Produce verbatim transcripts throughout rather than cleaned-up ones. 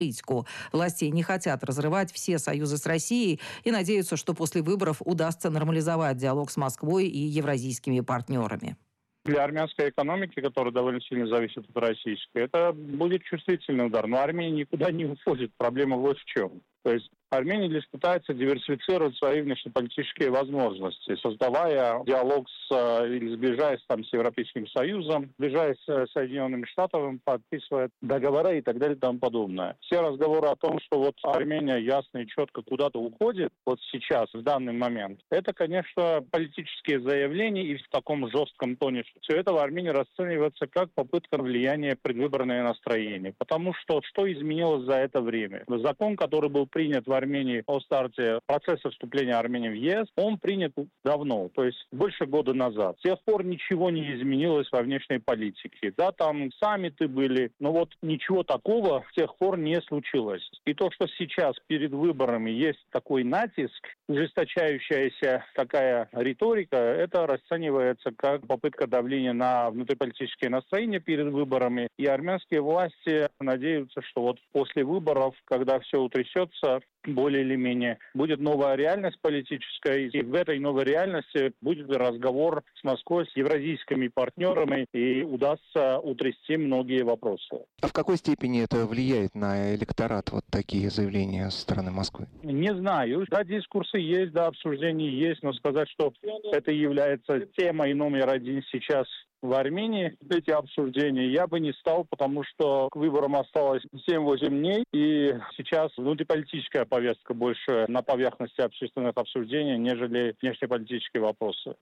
политику. Власти не хотят разрывать все союзы с Россией и надеются, что после выборов удастся нормализовать диалог с Москвой и евразийскими партнерами. Для армянской экономики, которая довольно сильно зависит от российской, это будет чувствительный удар. Но Армения никуда не уходит. Проблема вот в чем. То есть Армения лишь пытается диверсифицировать свои внешнеполитические возможности, создавая диалог с, или сближаясь там с Европейским Союзом, сближаясь с Соединенными Штатами, подписывая договоры и так далее и тому подобное. Все разговоры о том, что вот Армения ясно и четко куда-то уходит, вот сейчас, в данный момент, это, конечно, политические заявления и в таком жестком тоне. Все это в Армении расценивается как попытка влияния предвыборное настроение. Потому что что изменилось за это время? Закон, который был принят в Армении о старте процесса вступления Армении в ЕС, он принят давно, то есть больше года назад. С тех пор ничего не изменилось во внешней политике. Да, там саммиты были, но вот ничего такого с тех пор не случилось. И то, что сейчас перед выборами есть такой натиск, ужесточающаяся такая риторика, это расценивается как попытка давления на внутриполитические настроения перед выборами. И армянские власти надеются, что вот после выборов, когда все утрясется, более или менее, будет новая реальность политическая, и в этой новой реальности будет разговор с Москвой, с евразийскими партнерами, и удастся утрясти многие вопросы. А в какой степени это влияет на электорат, вот такие заявления со стороны Москвы? Не знаю. Да, дискурсы есть, да, обсуждения есть, но сказать, что это является темой номер один сейчас в Армении, эти обсуждения, я бы не стал, потому что к выборам осталось семь-восемь дней, и сейчас внутриполитическая повестка больше на поверхности общественных обсуждений, нежели внешнеполитические вопросы.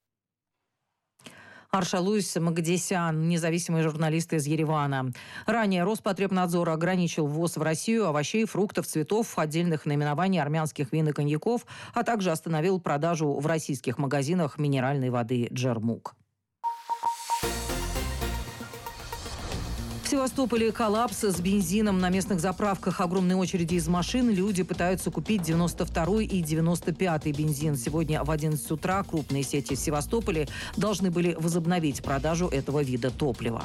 Аршалуис Магдесян, независимый журналист из Еревана. Ранее Роспотребнадзор ограничил ввоз в Россию овощей, фруктов, цветов, отдельных наименований армянских вин и коньяков, а также остановил продажу в российских магазинах минеральной воды «Джермук». В Севастополе коллапс с бензином на местных заправках. Огромные очереди из машин. Люди пытаются купить девяносто второй и девяносто пятый бензин. Сегодня в одиннадцать утра крупные сети в Севастополе должны были возобновить продажу этого вида топлива.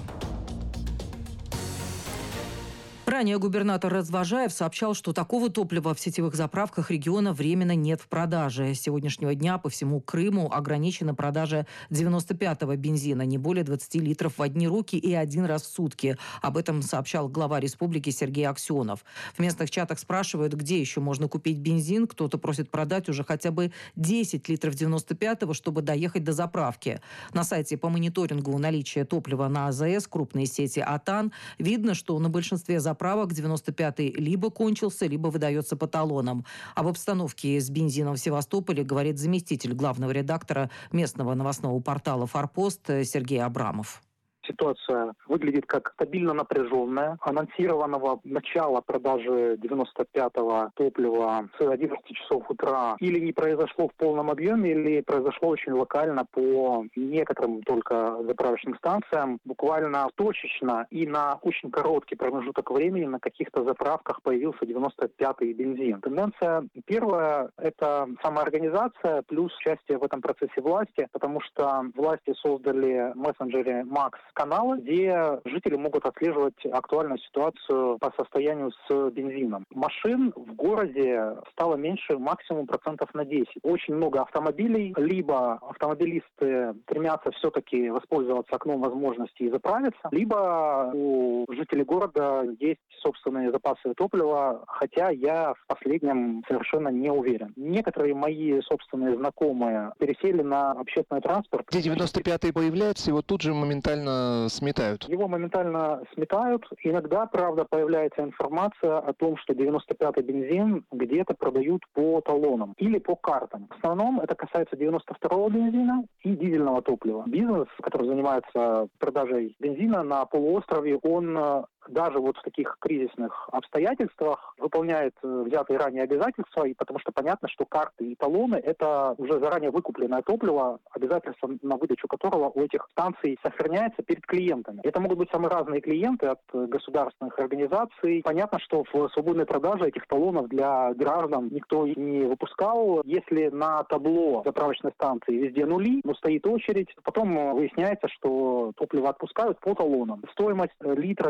Ранее губернатор Развожаев сообщал, что такого топлива в сетевых заправках региона временно нет в продаже. С сегодняшнего дня по всему Крыму ограничена продажа девяносто пятого бензина, не более двадцати литров в одни руки и один раз в сутки. Об этом сообщал глава республики Сергей Аксенов. В местных чатах спрашивают, где еще можно купить бензин. Кто-то просит продать уже хотя бы десять литров девяносто пятого, чтобы доехать до заправки. На сайте по мониторингу наличия топлива на АЗС крупные сети АТАН видно, что на большинстве заправок девяносто пятый либо кончился, либо выдается по талонам. Об обстановке с бензином в Севастополе говорит заместитель главного редактора местного новостного портала «Форпост» Сергей Абрамов. Ситуация выглядит как стабильно напряженная. Анонсированного начала продажи девяносто пятого топлива с одиннадцати часов утра или не произошло в полном объеме, или произошло очень локально по некоторым только заправочным станциям, буквально точечно и на очень короткий промежуток времени на каких-то заправках появился девяносто пятый бензин. Тенденция первая – это самоорганизация плюс участие в этом процессе власти, потому что власти создали в мессенджере Макс каналы, где жители могут отслеживать актуальную ситуацию по состоянию с бензином. Машин в городе стало меньше максимум процентов на десять. Очень много автомобилей, либо автомобилисты стремятся все-таки воспользоваться окном возможностей и заправиться, либо у жителей города есть собственные запасы топлива, хотя я в последнем совершенно не уверен. Некоторые мои собственные знакомые пересели на общественный транспорт. Где девяносто пятый появляется, его тут же моментально сметают. Его моментально сметают. Иногда, правда, появляется информация о том, что девяносто пятый бензин где-то продают по талонам или по картам. В основном это касается девяносто второго бензина и дизельного топлива. Бизнес, который занимается продажей бензина на полуострове, он даже вот в таких кризисных обстоятельствах выполняет взятые ранее обязательства, и потому что понятно, что карты и талоны – это уже заранее выкупленное топливо, обязательство на выдачу которого у этих станций сохраняется перед клиентами. Это могут быть самые разные клиенты от государственных организаций. Понятно, что в свободной продаже этих талонов для граждан никто не выпускал. Если на табло заправочной станции везде нули, но стоит очередь, потом выясняется, что топливо отпускают по талонам. Стоимость литра девяносто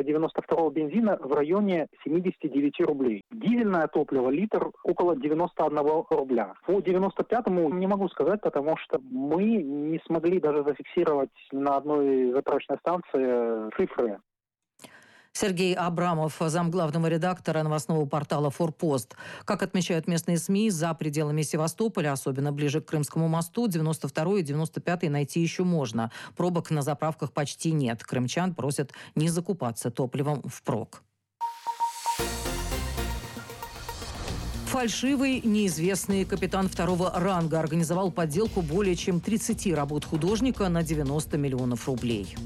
второго бензина в районе семьдесят девять рублей. Дизельное топливо литр около девяносто один рубля. По девяносто пятому не могу сказать, потому что мы не смогли даже зафиксировать на одной заправочной станции цифры. Сергей Абрамов, замглавного редактора новостного портала «Форпост». Как отмечают местные СМИ, за пределами Севастополя, особенно ближе к Крымскому мосту, девяносто второй и девяносто пятый найти еще можно. Пробок на заправках почти нет. Крымчан просят не закупаться топливом впрок. Фальшивый, неизвестный капитан второго ранга организовал подделку более чем тридцати работ художника на девяносто миллионов рублей.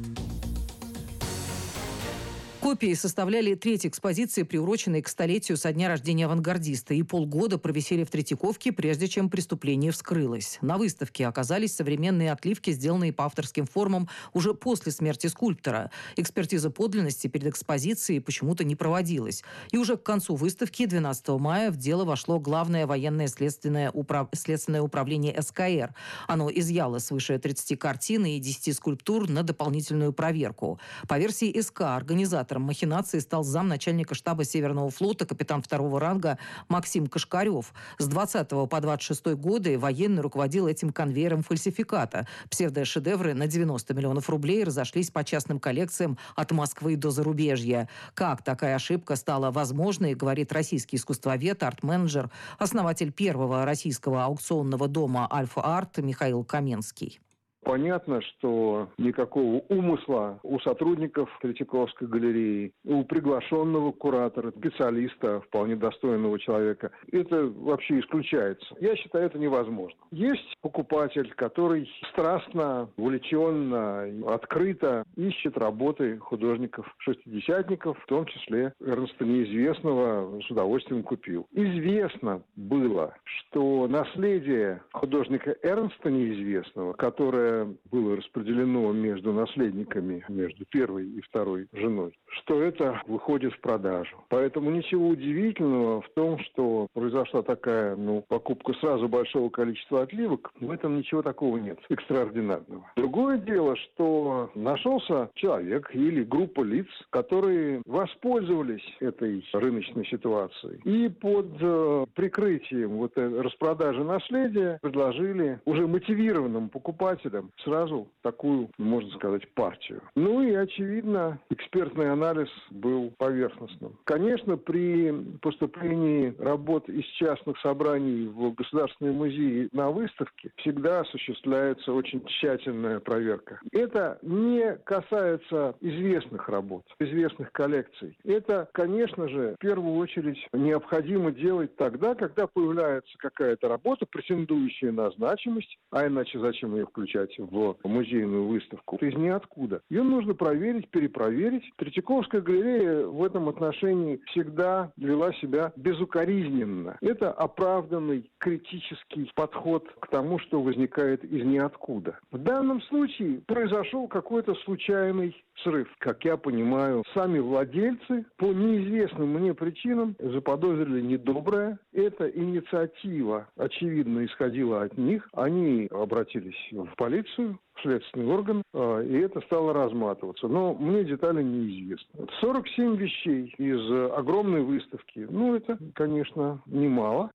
Копии составляли треть экспозиции, приуроченной к столетию со дня рождения авангардиста, и полгода провисели в Третьяковке, прежде чем преступление вскрылось. На выставке оказались современные отливки, сделанные по авторским формам уже после смерти скульптора. Экспертиза подлинности перед экспозицией почему-то не проводилась. И уже к концу выставки, двенадцатого мая, в дело вошло Главное военное следственное, управ... следственное управление эс ка эр. Оно изъяло свыше тридцати картин и десяти скульптур на дополнительную проверку. По версии эс ка, организатором махинации стал замначальника штаба Северного флота, капитан второго ранга Максим Кашкарев. С двадцатого по двадцать шестой годы военный руководил этим конвейером фальсификата. Псевдошедевры на девяносто миллионов рублей разошлись по частным коллекциям от Москвы до зарубежья. Как такая ошибка стала возможной, говорит российский искусствовед, арт-менеджер, основатель первого российского аукционного дома «Альфа-Арт» Михаил Каменский. Понятно, что никакого умысла у сотрудников Третьяковской галереи, у приглашенного куратора, специалиста, вполне достойного человека, это вообще исключается. Я считаю, это невозможно. Есть покупатель, который страстно, увлеченно, открыто ищет работы художников-шестидесятников, в том числе Эрнста Неизвестного, с удовольствием купил. Известно было, что наследие художника Эрнста Неизвестного, которое было распределено между наследниками, между первой и второй женой, что это выходит в продажу. Поэтому ничего удивительного в том, что произошла такая, ну, покупка сразу большого количества отливок, в этом ничего такого нет, экстраординарного. Другое дело, что нашелся человек или группа лиц, которые воспользовались этой рыночной ситуацией и под э, прикрытием вот этой распродажи наследия предложили уже мотивированным покупателям сразу такую, можно сказать, партию. Ну и, очевидно, экспертный анализ был поверхностным. Конечно, при поступлении работ из частных собраний в государственные музеи на выставке всегда осуществляется очень тщательная проверка. Это не касается известных работ, известных коллекций. Это, конечно же, в первую очередь необходимо делать тогда, когда появляется какая-то работа, претендующая на значимость, а иначе зачем ее включать в музейную выставку, из ниоткуда. Ее нужно проверить, перепроверить. Третьяковская галерея в этом отношении всегда вела себя безукоризненно. Это оправданный критический подход к тому, что возникает из ниоткуда. В данном случае произошел какой-то случайный срыв. Как я понимаю, сами владельцы по неизвестным мне причинам заподозрили недоброе. Эта инициатива, очевидно, исходила от них. Они обратились в полицию, в следственный орган, и это стало разматываться. Но мне детали неизвестны. сорок семь вещей из огромной выставки. Ну, это, конечно, немало.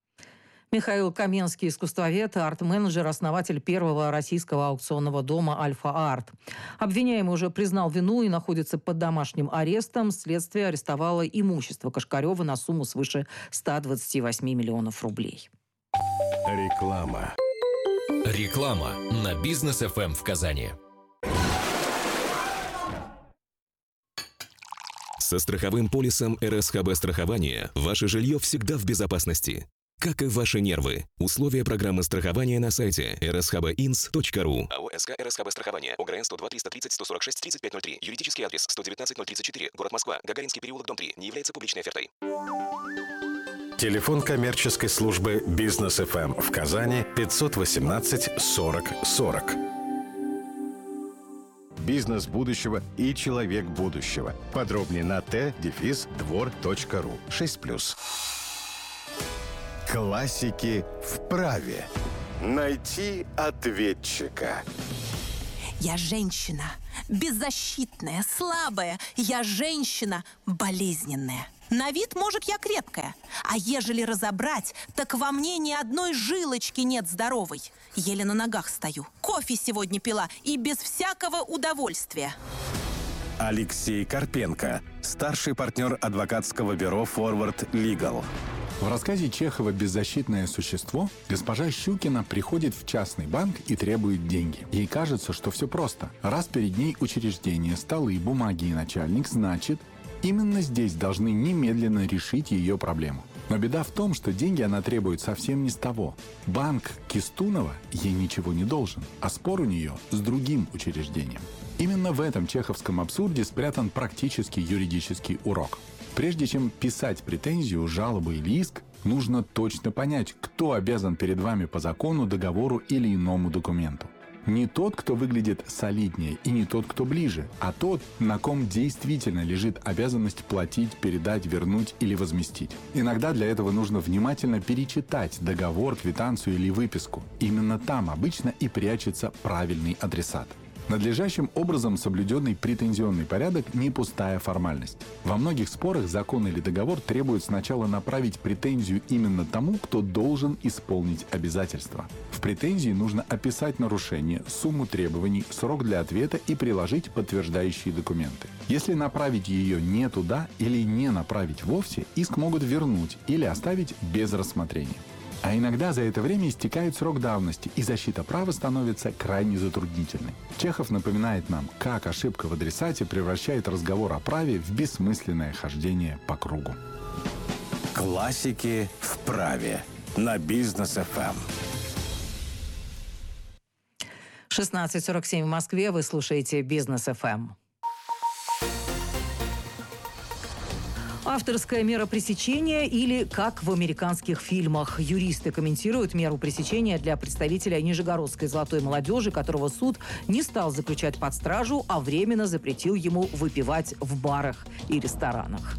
Михаил Каменский, искусствовед, арт-менеджер, основатель первого российского аукционного дома «Альфа-Арт». Обвиняемый уже признал вину и находится под домашним арестом. Следствие арестовало имущество Кашкарева на сумму свыше ста двадцати восьми миллионов рублей. Реклама. Реклама на Бизнес эф эм в Казани. Со страховым полисом эр эс ха бэ страхования ваше жилье всегда в безопасности. Как и ваши нервы. Условия программы страхования на сайте эр эс ха бэ инс точка ру. АО СК эр эс ха бэ страхование. ОГРН сто два триста тридцать сто сорок шесть тридцать пять ноль три. Юридический адрес сто девятнадцать ноль тридцать четыре. Город Москва. Гагаринский переулок, дом три. Не является публичной офертой. Телефон коммерческой службы Бизнес эф эм в Казани пятьсот восемнадцать сорок сорок. Бизнес будущего и человек будущего. Подробнее на тэ двор точка ру. шесть плюс. Классики в праве. Найти ответчика. Я женщина. беззащитная, слабая. Я женщина болезненная. На вид, может, я крепкая. А ежели разобрать, так во мне ни одной жилочки нет здоровой. Еле на ногах стою. Кофе сегодня пила и без всякого удовольствия. Алексей Карпенко, старший партнер адвокатского бюро «Форвард Лигал». В рассказе Чехова «Беззащитное существо» госпожа Щукина приходит в частный банк и требует деньги. Ей кажется, что все просто. Раз перед ней учреждение, столы, бумаги и начальник, значит, именно здесь должны немедленно решить ее проблему. Но беда в том, что деньги она требует совсем не с того. Банк Кистунова ей ничего не должен, а спор у нее с другим учреждением. Именно в этом чеховском абсурде спрятан практический юридический урок. Прежде чем писать претензию, жалобу или иск, нужно точно понять, кто обязан перед вами по закону, договору или иному документу. Не тот, кто выглядит солиднее, и не тот, кто ближе, а тот, на ком действительно лежит обязанность платить, передать, вернуть или возместить. Иногда для этого нужно внимательно перечитать договор, квитанцию или выписку. Именно там обычно и прячется правильный адресат. Надлежащим образом соблюденный претензионный порядок – не пустая формальность. Во многих спорах закон или договор требует сначала направить претензию именно тому, кто должен исполнить обязательства. В претензии нужно описать нарушение, сумму требований, срок для ответа и приложить подтверждающие документы. Если направить ее не туда или не направить вовсе, иск могут вернуть или оставить без рассмотрения. А иногда за это время истекает срок давности, и защита права становится крайне затруднительной. Чехов напоминает нам, как ошибка в адресате превращает разговор о праве в бессмысленное хождение по кругу. Классики в праве на Бизнес эф эм. шестнадцать сорок семь в Москве. Вы слушаете Бизнес эф эм. Авторская мера пресечения или как в американских фильмах. Юристы комментируют меру пресечения для представителя нижегородской золотой молодежи, которого суд не стал заключать под стражу, а временно запретил ему выпивать в барах и ресторанах.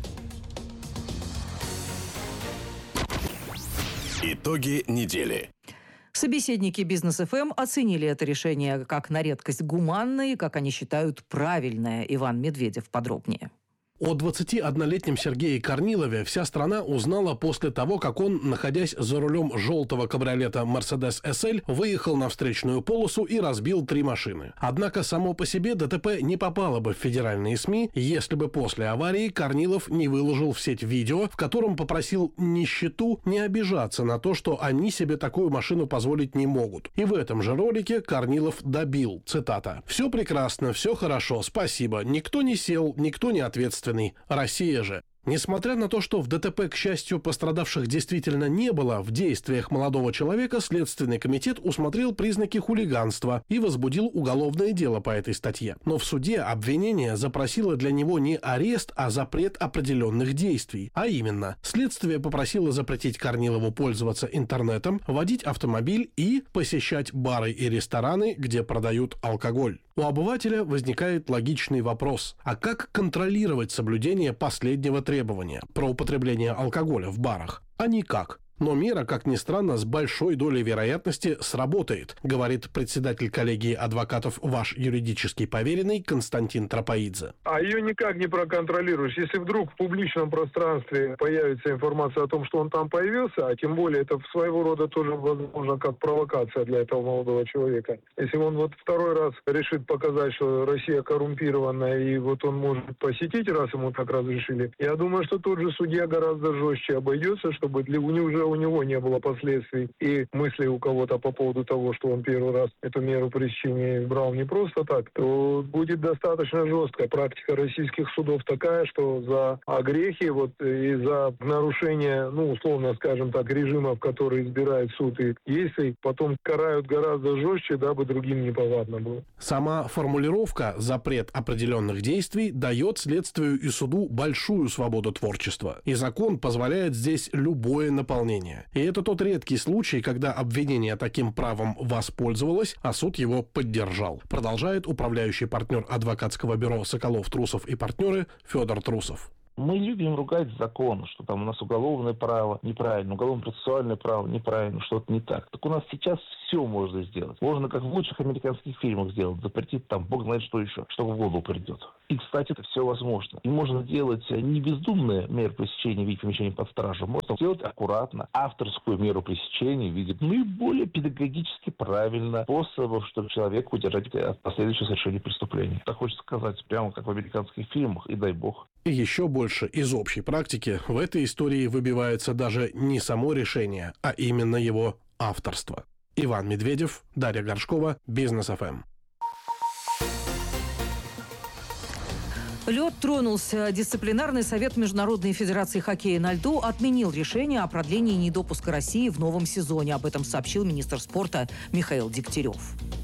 Итоги недели. Собеседники Бизнес эф эм оценили это решение как на редкость гуманное и, как они считают, правильное. Иван Медведев подробнее. О двадцатиоднолетнем Сергее Корнилове вся страна узнала после того, как он, находясь за рулем желтого кабриолета Mercedes эс эль, выехал на встречную полосу и разбил три машины. Однако само по себе ДТП не попало бы в федеральные СМИ, если бы после аварии Корнилов не выложил в сеть видео, в котором попросил нищету не обижаться на то, что они себе такую машину позволить не могут. И в этом же ролике Корнилов добил, цитата: «Все прекрасно, все хорошо, спасибо, никто не сел, никто не ответственный. Россия же». Несмотря на то, что в ДТП, к счастью, пострадавших действительно не было, в действиях молодого человека Следственный комитет усмотрел признаки хулиганства и возбудил уголовное дело по этой статье. Но в суде обвинение запросило для него не арест, а запрет определенных действий. А именно, следствие попросило запретить Корнилову пользоваться интернетом, водить автомобиль и посещать бары и рестораны, где продают алкоголь. У обывателя возникает логичный вопрос: а как контролировать соблюдение последнего требования про употребление алкоголя в барах? А никак. Но мера, как ни странно, с большой долей вероятности сработает, говорит председатель коллегии адвокатов «Ваш юридический поверенный» Константин Тропоидзе. А ее никак не проконтролируешь. Если вдруг в публичном пространстве появится информация о том, что он там появился, а тем более это своего рода тоже возможно как провокация для этого молодого человека. Если он вот второй раз решит показать, что Россия коррумпированная, и вот он может посетить, раз ему так разрешили, я думаю, что тот же судья гораздо жестче обойдется, чтобы для у него уже у него не было последствий и мыслей у кого-то по поводу того, что он первый раз эту меру пресечения брал не просто так, то будет достаточно жесткая. Практика российских судов такая, что за огрехи вот, и за нарушение, ну, условно скажем так, режимов, которые избирает суд и действий, потом карают гораздо жестче, дабы другим не повадно было. Сама формулировка «запрет определенных действий» дает следствию и суду большую свободу творчества. И закон позволяет здесь любое наполнение. И это тот редкий случай, когда обвинение таким правом воспользовалось, а суд его поддержал. Продолжает управляющий партнер адвокатского бюро «Соколов, Трусов и партнеры» Федор Трусов. Мы любим ругать закон, что там у нас уголовное право неправильно, уголовно-процессуальное право неправильно, что-то не так. Так у нас сейчас все можно сделать. Можно, как в лучших американских фильмах сделать, запретить там, бог знает что еще, что в голову придет. И, кстати, это все возможно. И можно делать не бездумные меры пресечения в виде помещения под стражу, можно сделать аккуратно авторскую меру пресечения в виде наиболее педагогически правильно способов, чтобы человека удержать от последующего совершения преступления. Так хочется сказать, прямо как в американских фильмах, и дай бог. И еще больше из общей практики в этой истории выбивается даже не само решение, а именно его авторство. Иван Медведев, Дарья Горшкова, Бизнес эф эм. Лед тронулся. Дисциплинарный совет Международной федерации хоккея на льду отменил решение о продлении недопуска России в новом сезоне. Об этом сообщил министр спорта Михаил Дегтярев.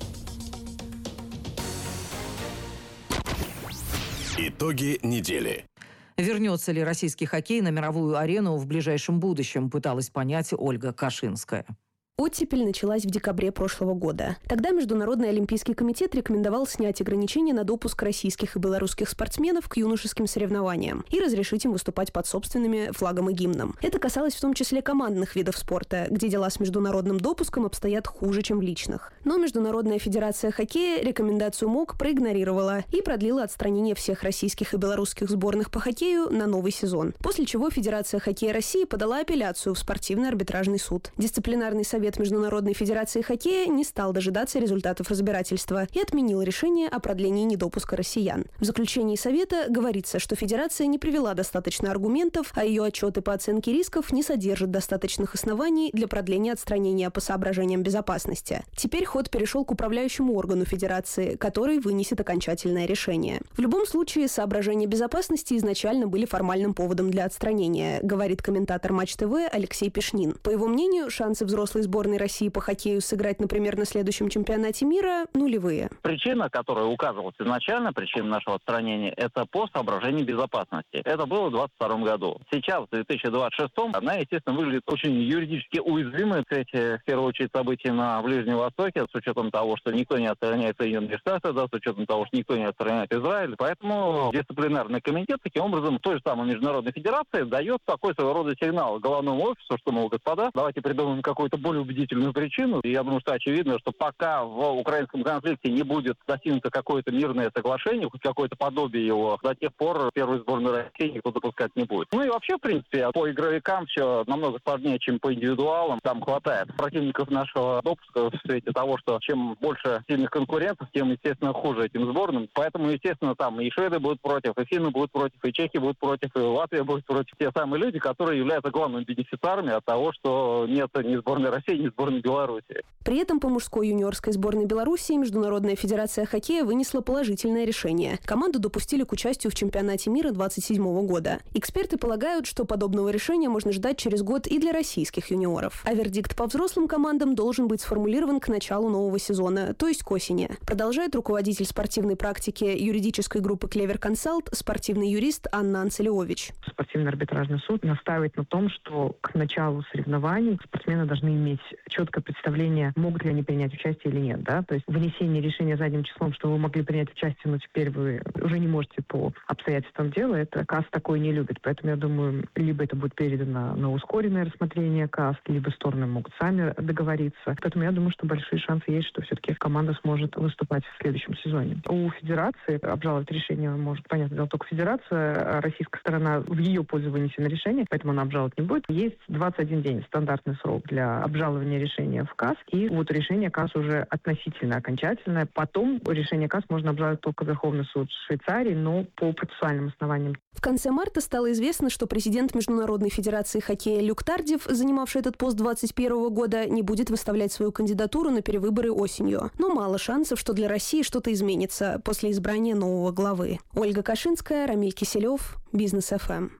Итоги недели. Вернется ли российский хоккей на мировую арену в ближайшем будущем, пыталась понять Ольга Кашинская. Оттепель началась в декабре прошлого года. Тогда Международный олимпийский комитет рекомендовал снять ограничения на допуск российских и белорусских спортсменов к юношеским соревнованиям и разрешить им выступать под собственными флагом и гимном. Это касалось в том числе командных видов спорта, где дела с международным допуском обстоят хуже, чем в личных. Но Международная федерация хоккея рекомендацию МОК проигнорировала и продлила отстранение всех российских и белорусских сборных по хоккею на новый сезон. После чего Федерация хоккея России подала апелляцию в спортивный арбитражный суд. Дисциплинарный совет Международной федерации хоккея не стал дожидаться результатов разбирательства и отменил решение о продлении недопуска россиян. В заключении совета говорится, что федерация не привела достаточно аргументов, а ее отчеты по оценке рисков не содержат достаточных оснований для продления отстранения по соображениям безопасности. Теперь ход перешел к управляющему органу федерации, который вынесет окончательное решение. В любом случае, соображения безопасности изначально были формальным поводом для отстранения, говорит комментатор Матч ТВ Алексей Пешнин. По его мнению, шансы взрослой сборной России по хоккею сыграть, например, на следующем чемпионате мира нулевые. Причина, которая указывалась изначально, причина нашего отстранения, это по соображению безопасности. Это было в двадцать втором году. Сейчас, в две тысячи двадцать шестом, она, естественно, выглядит очень юридически уязвимой. Эти, в первую очередь, события на Ближнем Востоке, с учетом того, что никто не отстраняет Соединенные Штаты, да, с учетом того, что никто не отстраняет Израиль. Поэтому дисциплинарный комитет, таким образом, той же самой Международной Федерации дает такой своего рода сигнал головному офису, что, мол, господа, давайте придумаем какую-то более убедительную причину. И я думаю, что очевидно, что пока в украинском конфликте не будет достигнуто какое-то мирное соглашение, хоть какое-то подобие его, до тех пор первую сборную России никто допускать не будет. Ну и вообще, в принципе, по игровикам все намного сложнее, чем по индивидуалам. Там хватает противников нашего допуска в свете того, что чем больше сильных конкурентов, тем, естественно, хуже этим сборным. Поэтому, естественно, там и шведы будут против, и финны будут против, и чехи будут против, и Латвия будет против. Те самые люди, которые являются главными бенефициарами от того, что нет ни сборной России, ни сборной Беларуси. При этом по мужской юниорской сборной Беларуси Международная федерация хоккея вынесла положительное решение. Команду допустили к участию в чемпионате мира двадцать седьмого года. Эксперты полагают, что подобного решения можно ждать через год и для российских юниоров. А вердикт по взрослым командам должен быть сформулирован к началу нового сезона, то есть к осени. Продолжает руководитель спортивной практики юридической группы «Клевер Консалт», спортивный юрист Анна Анцелиович. Спортивный арбитражный суд настаивает на том, что к началу соревнований спортсмены должны иметь четкое представление, могут ли они принять участие или нет. Да? То есть вынесение решения задним числом, что вы могли принять участие, но теперь вы уже не можете по обстоятельствам дела, это КАС такое не любит. Поэтому я думаю, либо это будет передано на ускоренное рассмотрение КАС, либо стороны могут сами договориться. Поэтому я думаю, что большие шансы есть, что все-таки команда сможет выступать в следующем сезоне. У федерации обжаловать решение может, понятно дело, только федерация. Российская сторона, в ее пользу вынесено решение, поэтому она обжаловать не будет. Есть двадцать один день, стандартный срок для обжалования решения в КАС. И вот решение КАС уже относительно окончательное. Потом решение КАС можно обжаловать только Верховный суд Швейцарии, но по процессуальным основаниям. В конце марта стало известно, что президент Международной федерации хоккея Люк Тардив, занимавший этот пост двадцать первого года, не будет выставлять свою кандидатуру на перевыборы осенью. Но мало шансов, что для России что-то изменится после избрания нового главы. Ольга Кашинская, Рамиль Киселев, Бизнес эф эм.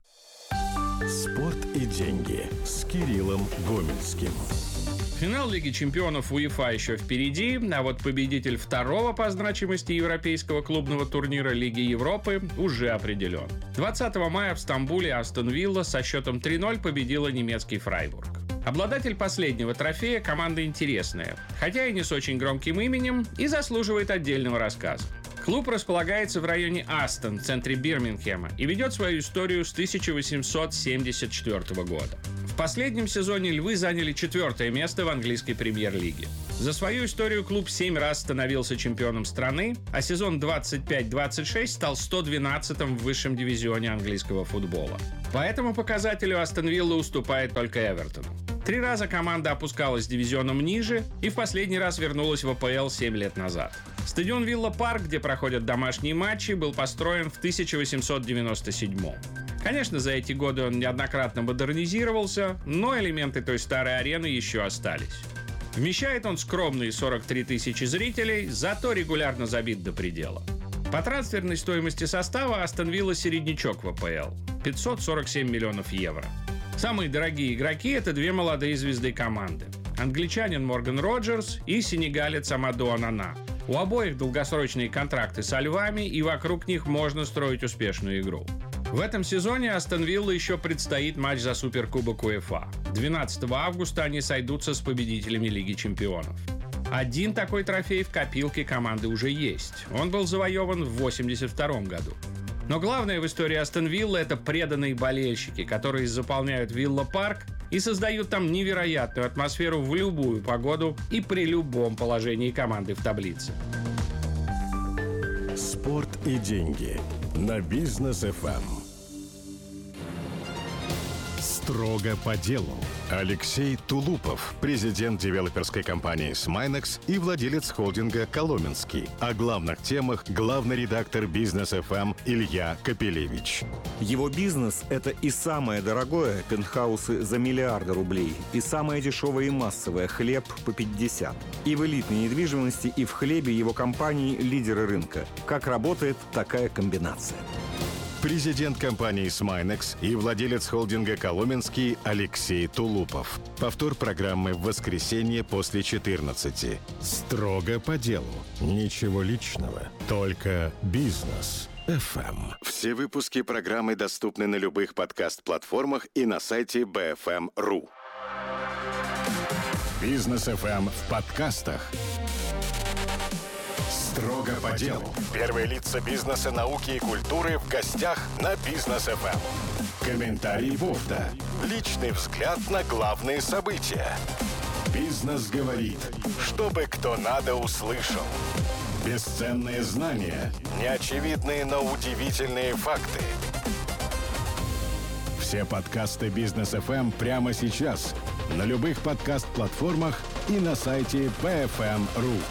Спорт и деньги с Кириллом Гомельским. Финал Лиги чемпионов УЕФА еще впереди, а вот победитель второго по значимости европейского клубного турнира Лиги Европы уже определен. двадцатого мая в Стамбуле Астон Вилла со счетом три ноль победила немецкий Фрайбург. Обладатель последнего трофея – команда интересная, хотя и не с очень громким именем, и заслуживает отдельного рассказа. Клуб располагается в районе Астон, в центре Бирмингема, и ведет свою историю с тысяча восемьсот семьдесят четвёртого года. В последнем сезоне «Львы» заняли четвертое место в английской премьер-лиге. За свою историю клуб семь раз становился чемпионом страны, а сезон двадцать пять двадцать шесть стал сто двенадцатым в высшем дивизионе английского футбола. По этому показателю Астон Вилла уступает только Эвертону. Три раза команда опускалась дивизионом ниже и в последний раз вернулась в А Пэ Эл семь лет назад. Стадион Вилла Парк, где проходят домашние матчи, был построен в тысяча восемьсот девяносто седьмом. Конечно, за эти годы он неоднократно модернизировался, но элементы той старой арены еще остались. Вмещает он скромные сорок три тысячи зрителей, зато регулярно забит до предела. По трансферной стоимости состава Астон Вилла середнячок в А Пэ Эл – пятьсот сорок семь миллионов евро. Самые дорогие игроки – это две молодые звезды команды – англичанин Морган Роджерс и сенегалец Амаду Онана. У обоих долгосрочные контракты со «Львами», и вокруг них можно строить успешную игру. В этом сезоне Астон Вилла еще предстоит матч за Суперкубок УЕФА. двенадцатого августа они сойдутся с победителями Лиги чемпионов. Один такой трофей в копилке команды уже есть. Он был завоеван в восемьдесят втором году. Но главное в истории Астон Виллы – это преданные болельщики, которые заполняют Вилла Парк и создают там невероятную атмосферу в любую погоду и при любом положении команды в таблице. Спорт и деньги на Бизнес эф эм. Строго по делу. Алексей Тулупов, президент девелоперской компании «Смайнекс» и владелец холдинга «Коломенский». О главных темах главный редактор Бизнес эф эм Илья Капелевич. Его бизнес – это и самое дорогое – пентхаусы за миллиарды рублей, и самое дешевое и массовое – хлеб по пятьдесят. И в элитной недвижимости, и в хлебе его компании – лидеры рынка. Как работает такая комбинация? Президент компании «Смайнекс» и владелец холдинга «Коломенский» Алексей Тулупов. Повтор программы в воскресенье после четырнадцати. Строго по делу. Ничего личного. Только Бизнес эф эм. Все выпуски программы доступны на любых подкаст-платформах и на сайте би эф эм точка ру. Бизнес эф эм в подкастах. Строго по делу. Первые лица бизнеса, науки и культуры в гостях на Бизнес эф эм. Комментарий Бофта. Личный взгляд на главные события. Бизнес говорит, чтобы кто надо услышал. Бесценные знания, неочевидные, но удивительные факты. Все подкасты Бизнес эф эм прямо сейчас на любых подкаст-платформах и на сайте би эф эм точка ру.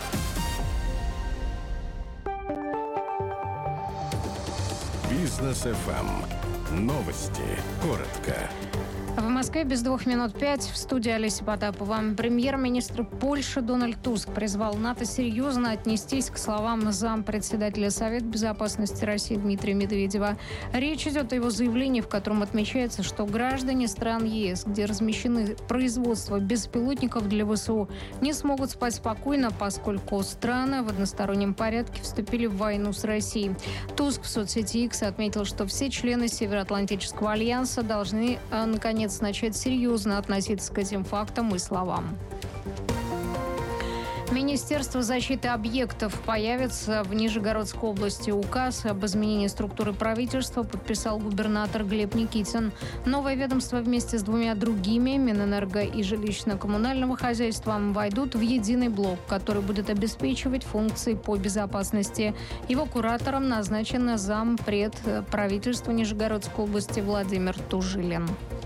Бизнес эф эм. Новости. Коротко. В Москве без двух минут пять. В студии Олеся Потапова. Премьер-министр Польши Дональд Туск призвал НАТО серьезно отнестись к словам зампредседателя Совета безопасности России Дмитрия Медведева. Речь идет о его заявлении, в котором отмечается, что граждане стран е эс, где размещены производства беспилотников для вэ эс у, не смогут спать спокойно, поскольку страны в одностороннем порядке вступили в войну с Россией. Туск в соцсети X отметил, что все члены Североатлантического альянса должны, наконец, начать серьезно относиться к этим фактам и словам. Министерство защиты объектов появится в Нижегородской области. Указ об изменении структуры правительства подписал губернатор Глеб Никитин. Новое ведомство вместе с двумя другими, Минэнерго и жилищно-коммунального хозяйством, войдут в единый блок, который будет обеспечивать функции по безопасности. Его куратором назначен зампред правительства Нижегородской области Владимир Тужилин.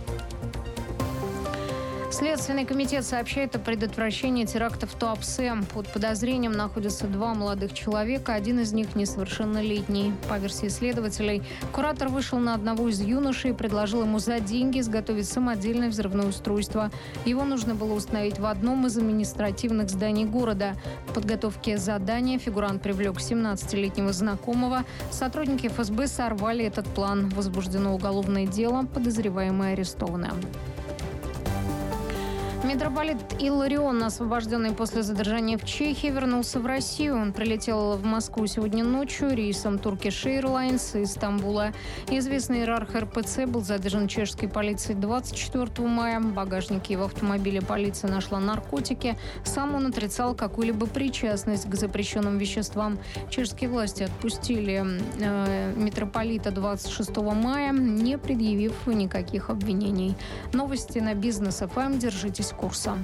Следственный комитет сообщает о предотвращении терактов в Туапсе. Под подозрением находятся два молодых человека, один из них несовершеннолетний. По версии следователей, куратор вышел на одного из юношей и предложил ему за деньги изготовить самодельное взрывное устройство. Его нужно было установить в одном из административных зданий города. В подготовке задания фигурант привлек семнадцатилетнего знакомого. Сотрудники эф эс бэ сорвали этот план. Возбуждено уголовное дело, подозреваемые арестованы. Митрополит Илларион, освобожденный после задержания в Чехии, вернулся в Россию. Он прилетел в Москву сегодня ночью рейсом Turkish Airlines из Стамбула. Известный иерарх эр пэ цэ был задержан чешской полицией двадцать четвёртого мая. В багажнике его автомобиля полиция нашла наркотики. Сам он отрицал какую-либо причастность к запрещенным веществам. Чешские власти отпустили э, митрополита двадцать шестого мая, не предъявив никаких обвинений. Новости на Бизнес эф эм. Держитесь курса.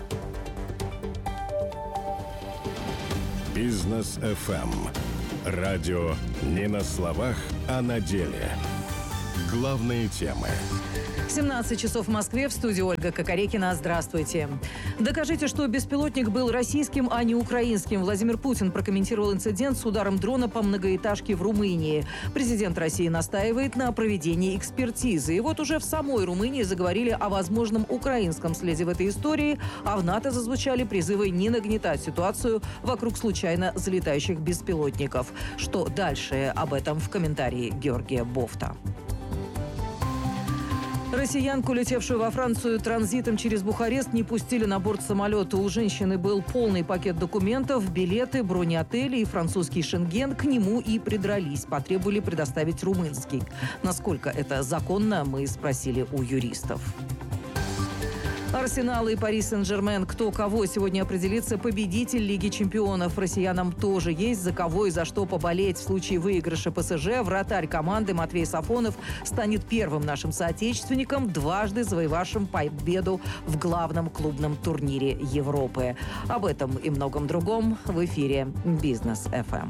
Бизнес эф эм. Радио не на словах, а на деле. Главные темы. семнадцать часов в Москве. В студии Ольга Кокорекина. Здравствуйте. Докажите, что беспилотник был российским, а не украинским. Владимир Путин прокомментировал инцидент с ударом дрона по многоэтажке в Румынии. Президент России настаивает на проведении экспертизы. И вот уже в самой Румынии заговорили о возможном украинском следе в этой истории, а в НАТО зазвучали призывы не нагнетать ситуацию вокруг случайно залетающих беспилотников. Что дальше? Об этом в комментарии Георгия Бофта. Россиянку, летевшую во Францию транзитом через Бухарест, не пустили на борт самолета. У женщины был полный пакет документов, билеты, бронеотели и французский шенген. К нему и придрались. Потребовали предоставить румынский. Насколько это законно, мы спросили у юристов. Арсенал и Пари Сен-Жермен. Кто кого сегодня определится победитель Лиги чемпионов. Россиянам тоже есть за кого и за что поболеть. В случае выигрыша пэ эс жэ вратарь команды Матвей Сафонов станет первым нашим соотечественником, дважды завоевавшим победу в главном клубном турнире Европы. Об этом и многом другом в эфире Бизнес эф эм.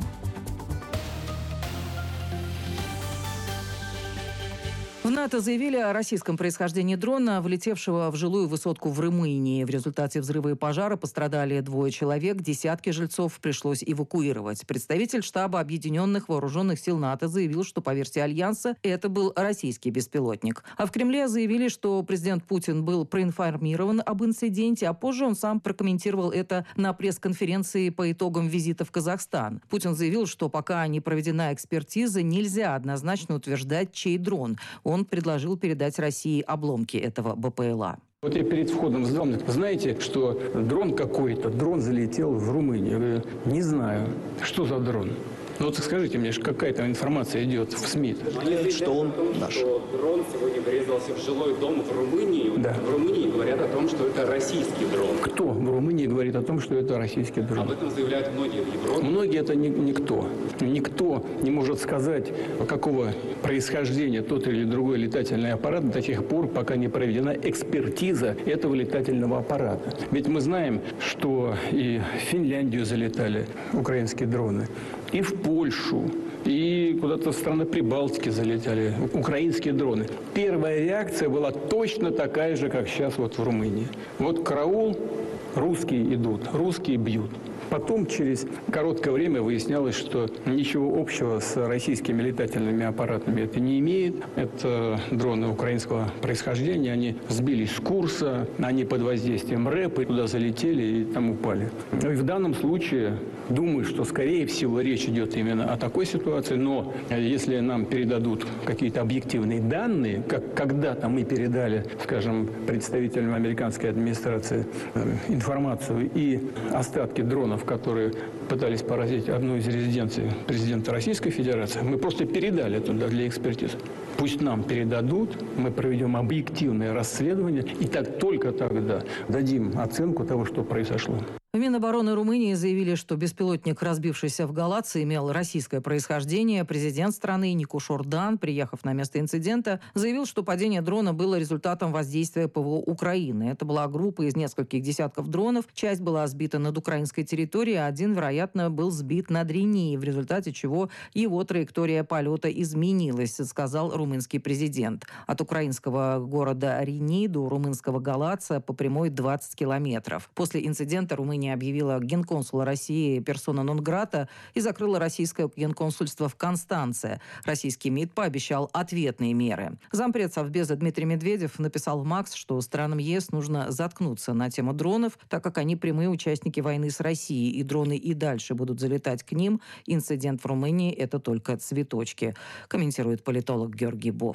В НАТО заявили о российском происхождении дрона, влетевшего в жилую высотку в Румынии. В результате взрыва и пожара пострадали двое человек, десятки жильцов пришлось эвакуировать. Представитель штаба Объединенных Вооруженных сил НАТО заявил, что по версии Альянса это был российский беспилотник. А в Кремле заявили, что президент Путин был проинформирован об инциденте, а позже он сам прокомментировал это на пресс-конференции по итогам визита в Казахстан. Путин заявил, что пока не проведена экспертиза, нельзя однозначно утверждать, чей дрон. Он предложил передать России обломки этого бэ пэ эл а. Вот я перед входом задал, знаете, что дрон какой-то, дрон залетел в Румынию. Я говорю, не знаю, что за дрон. Ну вот скажите мне, какая-то информация идет в СМИ. Говорят, что он наш. Что дрон сегодня врезался в жилой дом в Румынии. Да. В Румынии говорят о том, что это российский дрон. Кто в Румынии говорит о том, что это российский дрон? Об этом заявляют многие в Европе. Многие это ни, никто. Никто не может сказать, какого происхождения тот или другой летательный аппарат до тех пор, пока не проведена экспертиза этого летательного аппарата. Ведь мы знаем, что и в Финляндию залетали украинские дроны, и в Польшу, и куда-то в страны Прибалтики залетали украинские дроны. Первая реакция была точно такая же, как сейчас вот в Румынии. Вот караул, русские идут, русские бьют. Потом, через короткое время, выяснялось, что ничего общего с российскими летательными аппаратами это не имеет. Это дроны украинского происхождения. Они сбились с курса, они под воздействием рэпа туда залетели и там упали. Ну и в данном случае, думаю, что, скорее всего, речь идет именно о такой ситуации. Но если нам передадут какие-то объективные данные, как когда-то мы передали, скажем, представителям американской администрации информацию и остатки дронов, которые пытались поразить одну из резиденций президента Российской Федерации, мы просто передали туда для экспертизы. Пусть нам передадут, мы проведем объективное расследование, и так только тогда дадим оценку того, что произошло. В Минобороны Румынии заявили, что беспилотник, разбившийся в Галаце, имел российское происхождение. Президент страны Никуш Ордан, приехав на место инцидента, заявил, что падение дрона было результатом воздействия пэ вэ о Украины. Это была группа из нескольких десятков дронов. Часть была сбита над украинской территорией, а один, вероятно, был сбит над Рени, в результате чего его траектория полета изменилась, сказал румынский президент. От украинского города Рени до румынского Галаца по прямой двадцать километров. После инцидента Румыния объявила генконсула России персона нон-грата и закрыла российское генконсульство в Констанце. Российский МИД пообещал ответные меры. Зампред Совбеза Дмитрий Медведев написал в МАКС, что странам ЕС нужно заткнуться на тему дронов, так как они прямые участники войны с Россией, и дроны и дальше будут залетать к ним. Инцидент в Румынии – это только цветочки, комментирует политолог Георгий Бофт.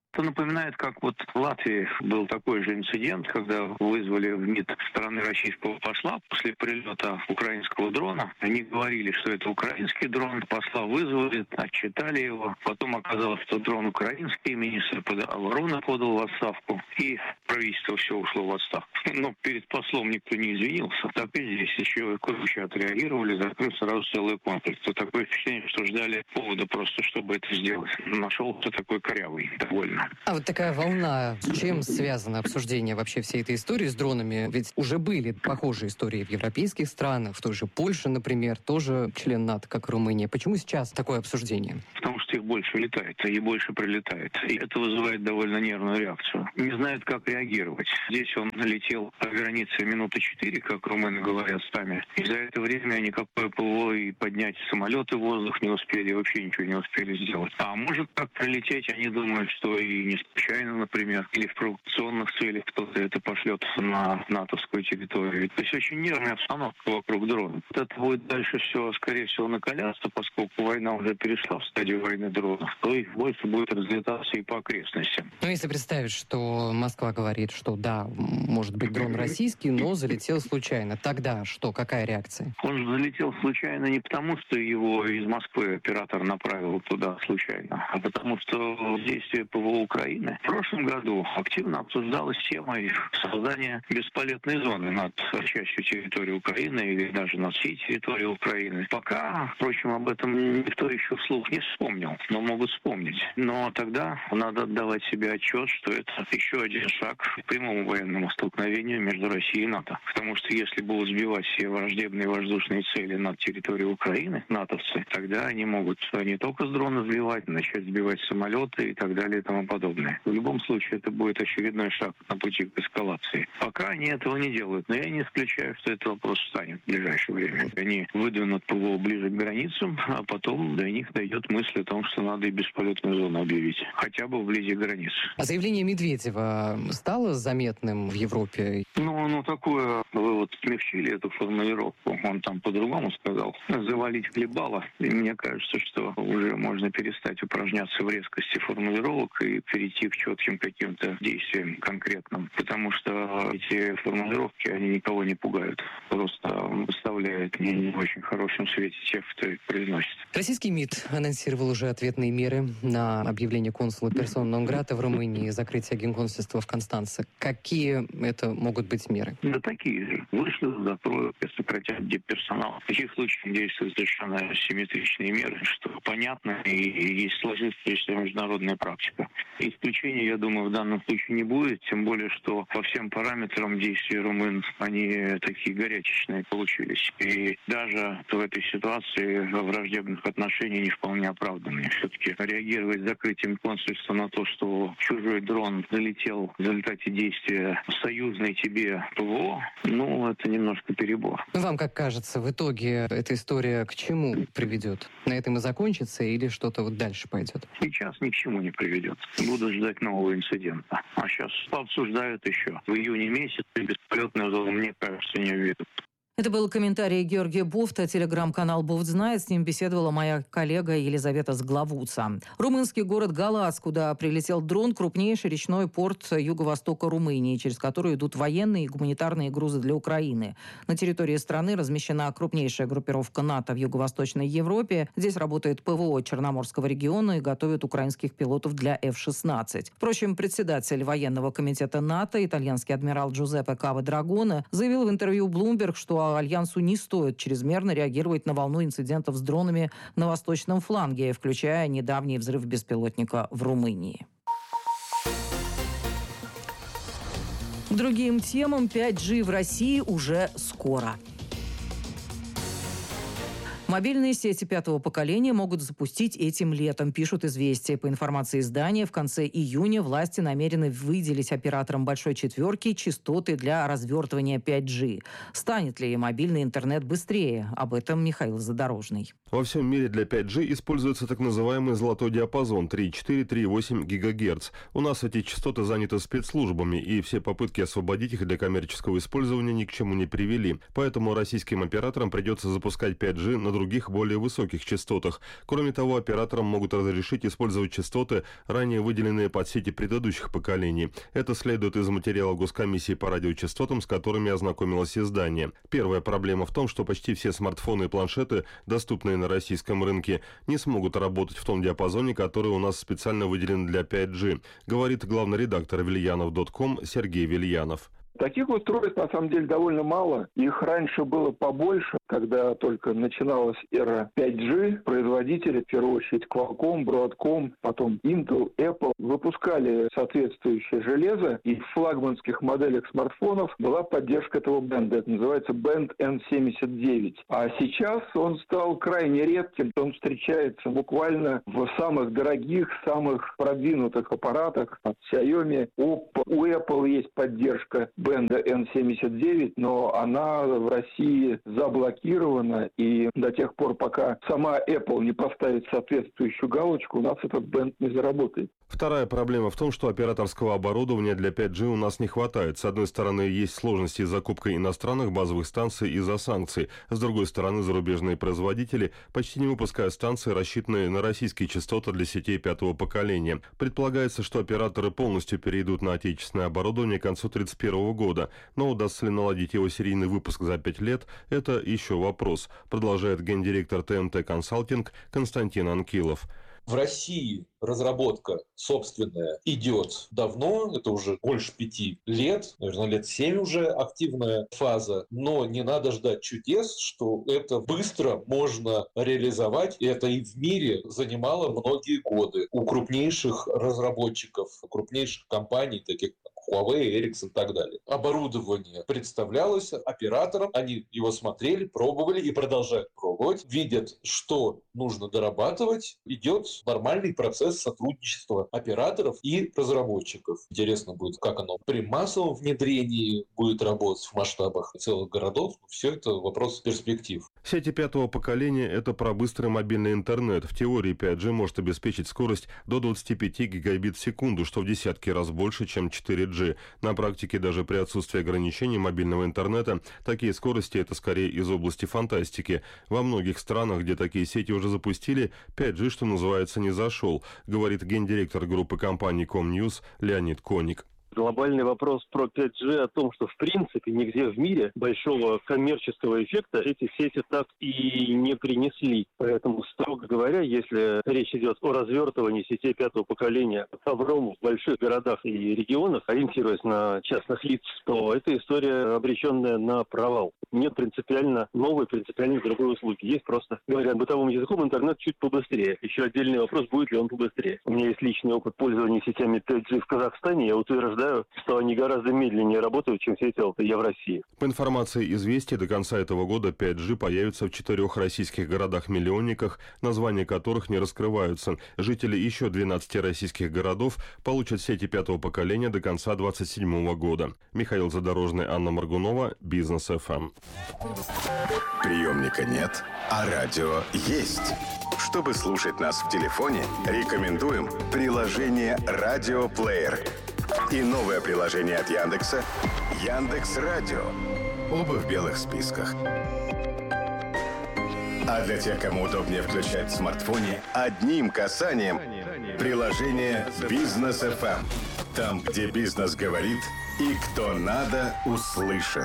Это напоминает, как вот в Латвии был такой же инцидент, когда вызвали в МИД стороны российского посла после прилета украинского дрона. Они говорили, что это украинский дрон, посла вызвали, отчитали его. Потом оказалось, что дрон украинский, министр обороны подал в отставку, и правительство все ушло в отставку. Но перед послом никто не извинился. Так и здесь еще круче отреагировали, закрыв сразу целый конфликт. То такое впечатление, что ждали повода просто, чтобы это сделать. Нашелся такой корявый, довольно. А вот такая волна, с чем связано обсуждение вообще всей этой истории с дронами? Ведь уже были похожие истории в европейских странах, в той же Польше, например, тоже член НАТО, как и Румыния. Почему сейчас такое обсуждение? Потому что их больше летает и больше прилетает. И это вызывает довольно нервную реакцию. Не знают, как реагировать. Здесь он летел по границе минуты четыре, как румыны говорят сами. И за это время никакое ПВО и поднять самолеты в воздух не успели, вообще ничего не успели сделать. А может так прилететь, они думают, что и не случайно, например, или в провокационных целях кто-то это пошлет на натовскую территорию. То есть очень нервная обстановка вокруг дрона. Вот это будет дальше все, скорее всего, накаляться, поскольку война уже перешла в стадию войны дронов, то их больше будет разлетаться и по окрестностям. Ну, если представить, что Москва говорит, что да, может быть дрон российский, но залетел случайно, тогда что, какая реакция? Он залетел случайно не потому, что его из Москвы оператор направил туда случайно, а потому что действие ПВО Украины в прошлом году активно обсуждалась тема создания бесполетной зоны над частью территории Украины или даже над всей территорией Украины. Пока, впрочем, об этом никто еще вслух не вспомнил, но могут вспомнить. Но тогда надо отдавать себе отчет, что это еще один шаг к прямому военному столкновению между Россией и НАТО. Потому что если будут сбивать все враждебные воздушные цели над территорией Украины, натовцы, тогда они могут не только с дрона сбивать, начать сбивать самолеты и так далее и тому подобное. В любом случае, это будет очередной шаг на пути к эскалации. Пока они этого не делают, но я не исключаю, что этот вопрос станет в ближайшее время. Они выдвинут ПВО ближе к границам, а потом до них дойдет мысль о том, что надо и бесполетную зону объявить, хотя бы вблизи границ. А заявление Медведева стало заметным в Европе? Ну, ну такое, вы вот смягчили эту формулировку, он там по-другому сказал. Завалить хлебало. И мне кажется, что уже можно перестать упражняться в резкости формулировок и перейти к четким каким-то действиям конкретным. Потому что эти формулировки, они никого не пугают. Просто выставляют не, не в очень хорошем свете тех, кто их произносит. Российский МИД анонсировал уже ответные меры на объявление консула персона нон-грата в Румынии и закрытие генконсульства в Констанце. Какие это могут быть меры? Да такие же. Вышлют, закроют, сократят дипперсонал. В таких случаях действуют совершенно симметричные меры, что понятно и есть сложившаяся международная практика. Исключения, я думаю, в данном случае не будет, тем более, что по всем параметрам действий румын они такие горячечные получились. И даже в этой ситуации враждебных отношений не вполне оправданные. Все-таки реагировать закрытием консульства на то, что чужой дрон залетел в результате действия союзной тебе ПВО, ну, это немножко перебор. Вам как кажется, в итоге эта история к чему приведет? На этом и закончится или что-то вот дальше пойдет? Сейчас ни к чему не приведет. Буду ждать нового инцидента. А сейчас обсуждают еще. В июне месяце бесполетную зону, мне кажется, не введут. Это был комментарий Георгия Бофта, телеграм-канал «Бофт знает». С ним беседовала моя коллега Елизавета Сглавуца. Румынский город Галац, куда прилетел дрон, крупнейший речной порт юго-востока Румынии, через который идут военные и гуманитарные грузы для Украины. На территории страны размещена крупнейшая группировка НАТО в Юго-Восточной Европе. Здесь работает ПВО Черноморского региона и готовят украинских пилотов для эф шестнадцать. Впрочем, председатель военного комитета НАТО, итальянский адмирал Джузеппе Кава Драгоне, заявил в интервью Bloomberg, что Альянсу не стоит чрезмерно реагировать на волну инцидентов с дронами на восточном фланге, включая недавний взрыв беспилотника в Румынии. К другим темам. пять джи в России уже скоро. Мобильные сети пятого поколения могут запустить этим летом, пишут «Известия». По информации издания, в конце июня власти намерены выделить операторам «Большой четверки» частоты для развертывания пять джи. Станет ли мобильный интернет быстрее? Об этом Михаил Задорожный. Во всем мире для пять джи используется так называемый золотой диапазон три и четыре - три и восемь гигагерц. У нас эти частоты заняты спецслужбами, и все попытки освободить их для коммерческого использования ни к чему не привели. Поэтому российским операторам придется запускать пять джи на других более высоких частотах. Кроме того, операторам могут разрешить использовать частоты, ранее выделенные под сети предыдущих поколений. Это следует из материала Госкомиссии по радиочастотам, с которыми ознакомилось издание. Первая проблема в том, что почти все смартфоны и планшеты, доступные на российском рынке, не смогут работать в том диапазоне, который у нас специально выделен для пять джи, говорит главный редактор вильянов точка ком Сергей Вильянов. Таких устройств, на самом деле, довольно мало. Их раньше было побольше, когда только начиналась эра пять джи. Производители, в первую очередь Qualcomm, Broadcom, потом Intel, Apple, выпускали соответствующее железо, и в флагманских моделях смартфонов была поддержка этого бенда. Это называется бенд эн семьдесят девять. А сейчас он стал крайне редким. Он встречается буквально в самых дорогих, самых продвинутых аппаратах от Xiaomi, Oppo. У Apple есть поддержка бенда эн семьдесят девять, но она в России заблокирована, и до тех пор, пока сама Apple не поставит соответствующую галочку, у нас этот бенд не заработает. Вторая проблема в том, что операторского оборудования для пять джи у нас не хватает. С одной стороны, есть сложности с закупкой иностранных базовых станций из-за санкций. С другой стороны, зарубежные производители почти не выпускают станции, рассчитанные на российские частоты для сетей пятого поколения. Предполагается, что операторы полностью перейдут на отечественное оборудование к концу две тысячи тридцать первого года. Но удастся ли наладить его серийный выпуск за пять лет, это еще вопрос, продолжает гендиректор тэ эм тэ Консалтинг Константин Анкилов. В России разработка собственная идет давно, это уже больше пяти лет, наверное, лет семь уже активная фаза, но не надо ждать чудес, что это быстро можно реализовать. И это и в мире занимало многие годы у крупнейших разработчиков, крупнейших компаний, таких как Huawei, Ericsson и так далее. Оборудование представлялось операторам, они его смотрели, пробовали и продолжают пробовать, видят, что нужно дорабатывать, идет нормальный процесс сотрудничества операторов и разработчиков. Интересно будет, как оно при массовом внедрении будет работать в масштабах целых городов. Все это вопрос перспектив. Сети пятого поколения – это про быстрый мобильный интернет. В теории пять джи может обеспечить скорость до двадцать пять гигабит в секунду, что в десятки раз больше, чем четыре джи. На практике, даже при отсутствии ограничений мобильного интернета, такие скорости – это скорее из области фантастики. Во многих странах, где такие сети уже запустили, пять джи, что называется, не зашел, говорит гендиректор группы компаний Комньюз Леонид Коник. Глобальный вопрос про пять джи о том, что в принципе нигде в мире большого коммерческого эффекта эти сети так и не принесли. Поэтому, строго говоря, если речь идет о развертывании сетей пятого поколения ковром в больших городах и регионах, ориентируясь на частных лиц, то эта история обреченная на провал. Нет принципиально новой, принципиально другой услуги. Есть просто, говоря бытовым языком, интернет чуть побыстрее. Еще отдельный вопрос, будет ли он побыстрее. У меня есть личный опыт пользования сетями пять джи в Казахстане. Я утверждаю, что они гораздо медленнее работают, чем сети эл тэ е в России. По информации «Известий», до конца этого года пять джи появится в четырех российских городах-миллионниках, названия которых не раскрываются. Жители еще двенадцати российских городов получат сети пятого поколения до конца двадцать седьмого года. Михаил Задорожный, Анна Моргунова, Бизнес эф эм. Приемника нет, а радио есть. Чтобы слушать нас в телефоне, рекомендуем приложение «Радиоплеер». И новое приложение от Яндекса «Яндекс.Радио». Оба в белых списках. А для тех, кому удобнее включать в смартфоне, одним касанием приложение «Бизнес эф эм». Там, где бизнес говорит и кто надо, услышит.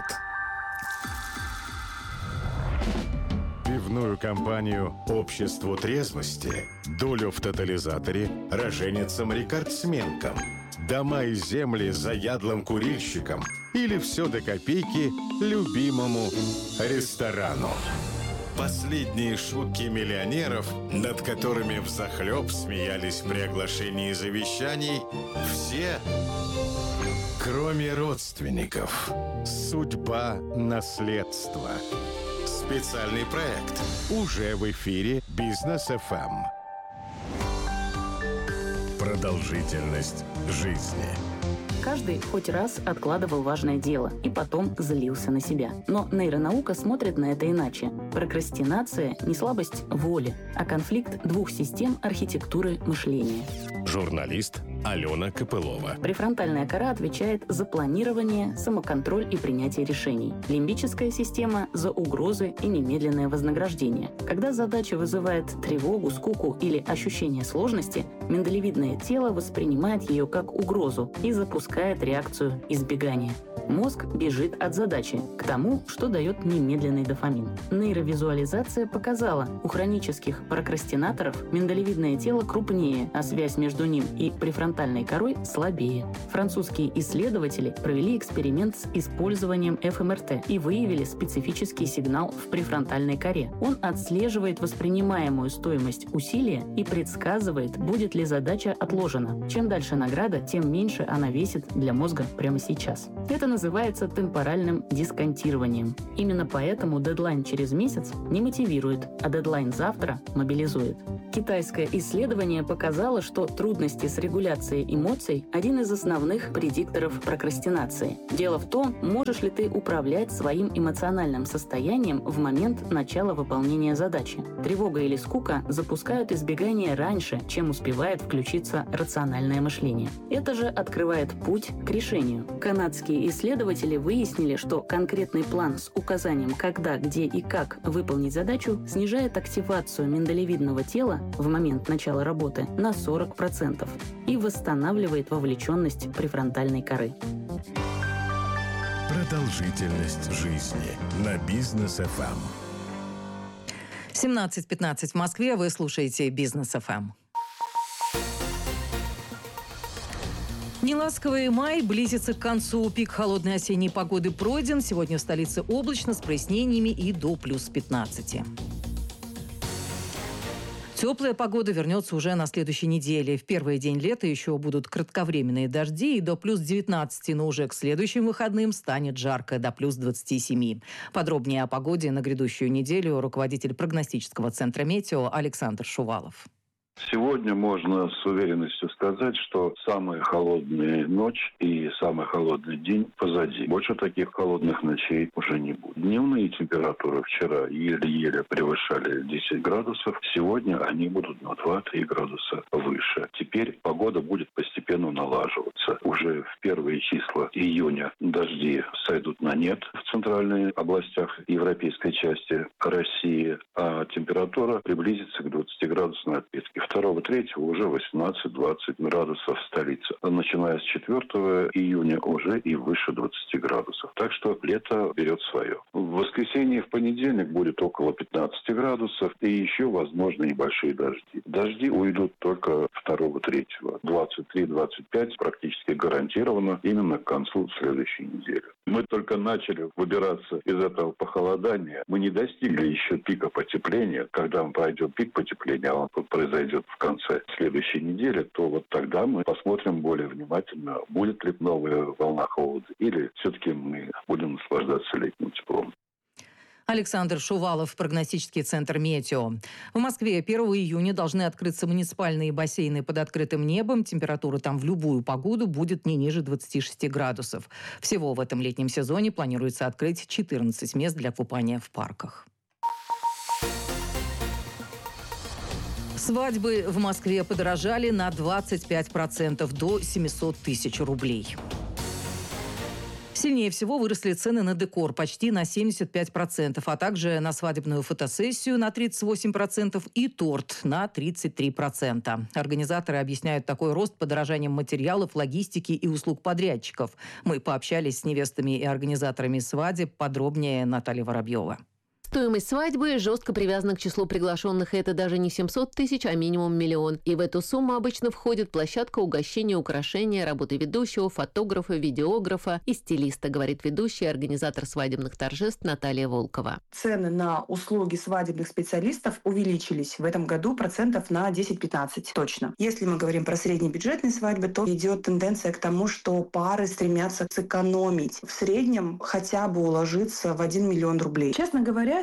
Пивную компанию «Обществу трезвости», долю в тотализаторе роженицам-рекордсменкам, дома и земли заядлым курильщикам или все до копейки любимому ресторану. Последние шутки миллионеров, над которыми взахлеб смеялись при оглашении завещаний, все, кроме родственников. Судьба наследства. Специальный проект уже в эфире Бизнес эф эм. Продолжительность жизни. Каждый хоть раз откладывал важное дело и потом злился на себя. Но нейронаука смотрит на это иначе. Прокрастинация – не слабость воли, а конфликт двух систем архитектуры мышления. Журналист, Алена Копылова. Префронтальная кора отвечает за планирование, самоконтроль и принятие решений. Лимбическая система – за угрозы и немедленное вознаграждение. Когда задача вызывает тревогу, скуку или ощущение сложности, миндалевидное тело воспринимает ее как угрозу и запускает реакцию избегания. Мозг бежит от задачи к тому, что дает немедленный дофамин. Нейровизуализация показала, у хронических прокрастинаторов миндалевидное тело крупнее, а связь между ним и префронтальной корой слабее. Французские исследователи провели эксперимент с использованием эф эм эр тэ и выявили специфический сигнал в префронтальной коре. Он отслеживает воспринимаемую стоимость усилия и предсказывает, будет ли задача отложена. Чем дальше награда, тем меньше она весит для мозга прямо сейчас. Это называется темпоральным дисконтированием. Именно поэтому дедлайн через месяц не мотивирует, а дедлайн завтра мобилизует. Китайское исследование показало, что трудности с регуляцией эмоций – один из основных предикторов прокрастинации. Дело в том, можешь ли ты управлять своим эмоциональным состоянием в момент начала выполнения задачи. Тревога или скука запускают избегание раньше, чем успевает включиться рациональное мышление. Это же открывает путь к решению. Канадские исследователи выяснили, что конкретный план с указанием, когда, где и как выполнить задачу, снижает активацию миндалевидного тела в момент начала работы на сорок процентов и восстанавливает вовлеченность префронтальной коры. Продолжительность жизни на Бизнес эф эм. семнадцать пятнадцать в Москве. Вы слушаете Бизнес эф эм. Неласковый май близится к концу. Пик холодной осенней погоды пройден. Сегодня в столице облачно с прояснениями и до плюс пятнадцати. Теплая погода вернется уже на следующей неделе. В первый день лета еще будут кратковременные дожди и до плюс девятнадцати, но уже к следующим выходным станет жарко до плюс двадцати семи. Подробнее о погоде на грядущую неделю руководитель прогностического центра «Метео» Александр Шувалов. Сегодня можно с уверенностью сказать, что самая холодная ночь и самый холодный день позади. Больше таких холодных ночей уже не будет. Дневные температуры вчера еле-еле превышали десять градусов. Сегодня они будут на два-три градуса выше. Теперь погода будет постепенно налаживаться. Уже в первые числа июня дожди сойдут на нет в центральных областях европейской части России, а температура приблизится к двадцати градусной отметке. второго-третьего уже восемнадцать-двадцать градусов в столице. Начиная с четвёртого июня уже и выше двадцати градусов. Так что лето берет свое. В воскресенье и в понедельник будет около пятнадцати градусов и еще, возможно, небольшие дожди. Дожди уйдут только второго-третьего. двадцать три - двадцать пять практически гарантированно именно к концу следующей недели. Мы только начали выбираться из этого похолодания. Мы не достигли еще пика потепления. Когда пройдет пик потепления, а он произойдет в конце следующей недели, то вот тогда мы посмотрим более внимательно, будет ли новая волна холода или все-таки мы будем наслаждаться летним теплом. Александр Шувалов, прогностический центр «Метео». В Москве первого июня должны открыться муниципальные бассейны под открытым небом. Температура там в любую погоду будет не ниже двадцати шести градусов. Всего в этом летнем сезоне планируется открыть четырнадцать мест для купания в парках. Свадьбы в Москве подорожали на двадцать пять процентов до семисот тысяч рублей. Сильнее всего выросли цены на декор почти на семьдесят пять процентов, а также на свадебную фотосессию на тридцать восемь процентов и торт на тридцать три процента. Организаторы объясняют такой рост подорожанием материалов, логистики и услуг подрядчиков. Мы пообщались с невестами и организаторами свадеб. Подробнее Наталья Воробьева. Стоимость свадьбы жестко привязана к числу приглашенных. Это даже не семьсот тысяч, а минимум миллион. И в эту сумму обычно входит площадка, угощения, украшения, работы ведущего, фотографа, видеографа и стилиста, говорит ведущая и организатор свадебных торжеств Наталья Волкова. Цены на услуги свадебных специалистов увеличились в этом году процентов на десять-пятнадцать точно. Если мы говорим про среднебюджетные свадьбы, то идет тенденция к тому, что пары стремятся сэкономить. В среднем хотя бы уложиться в один миллион рублей. Честно говоря,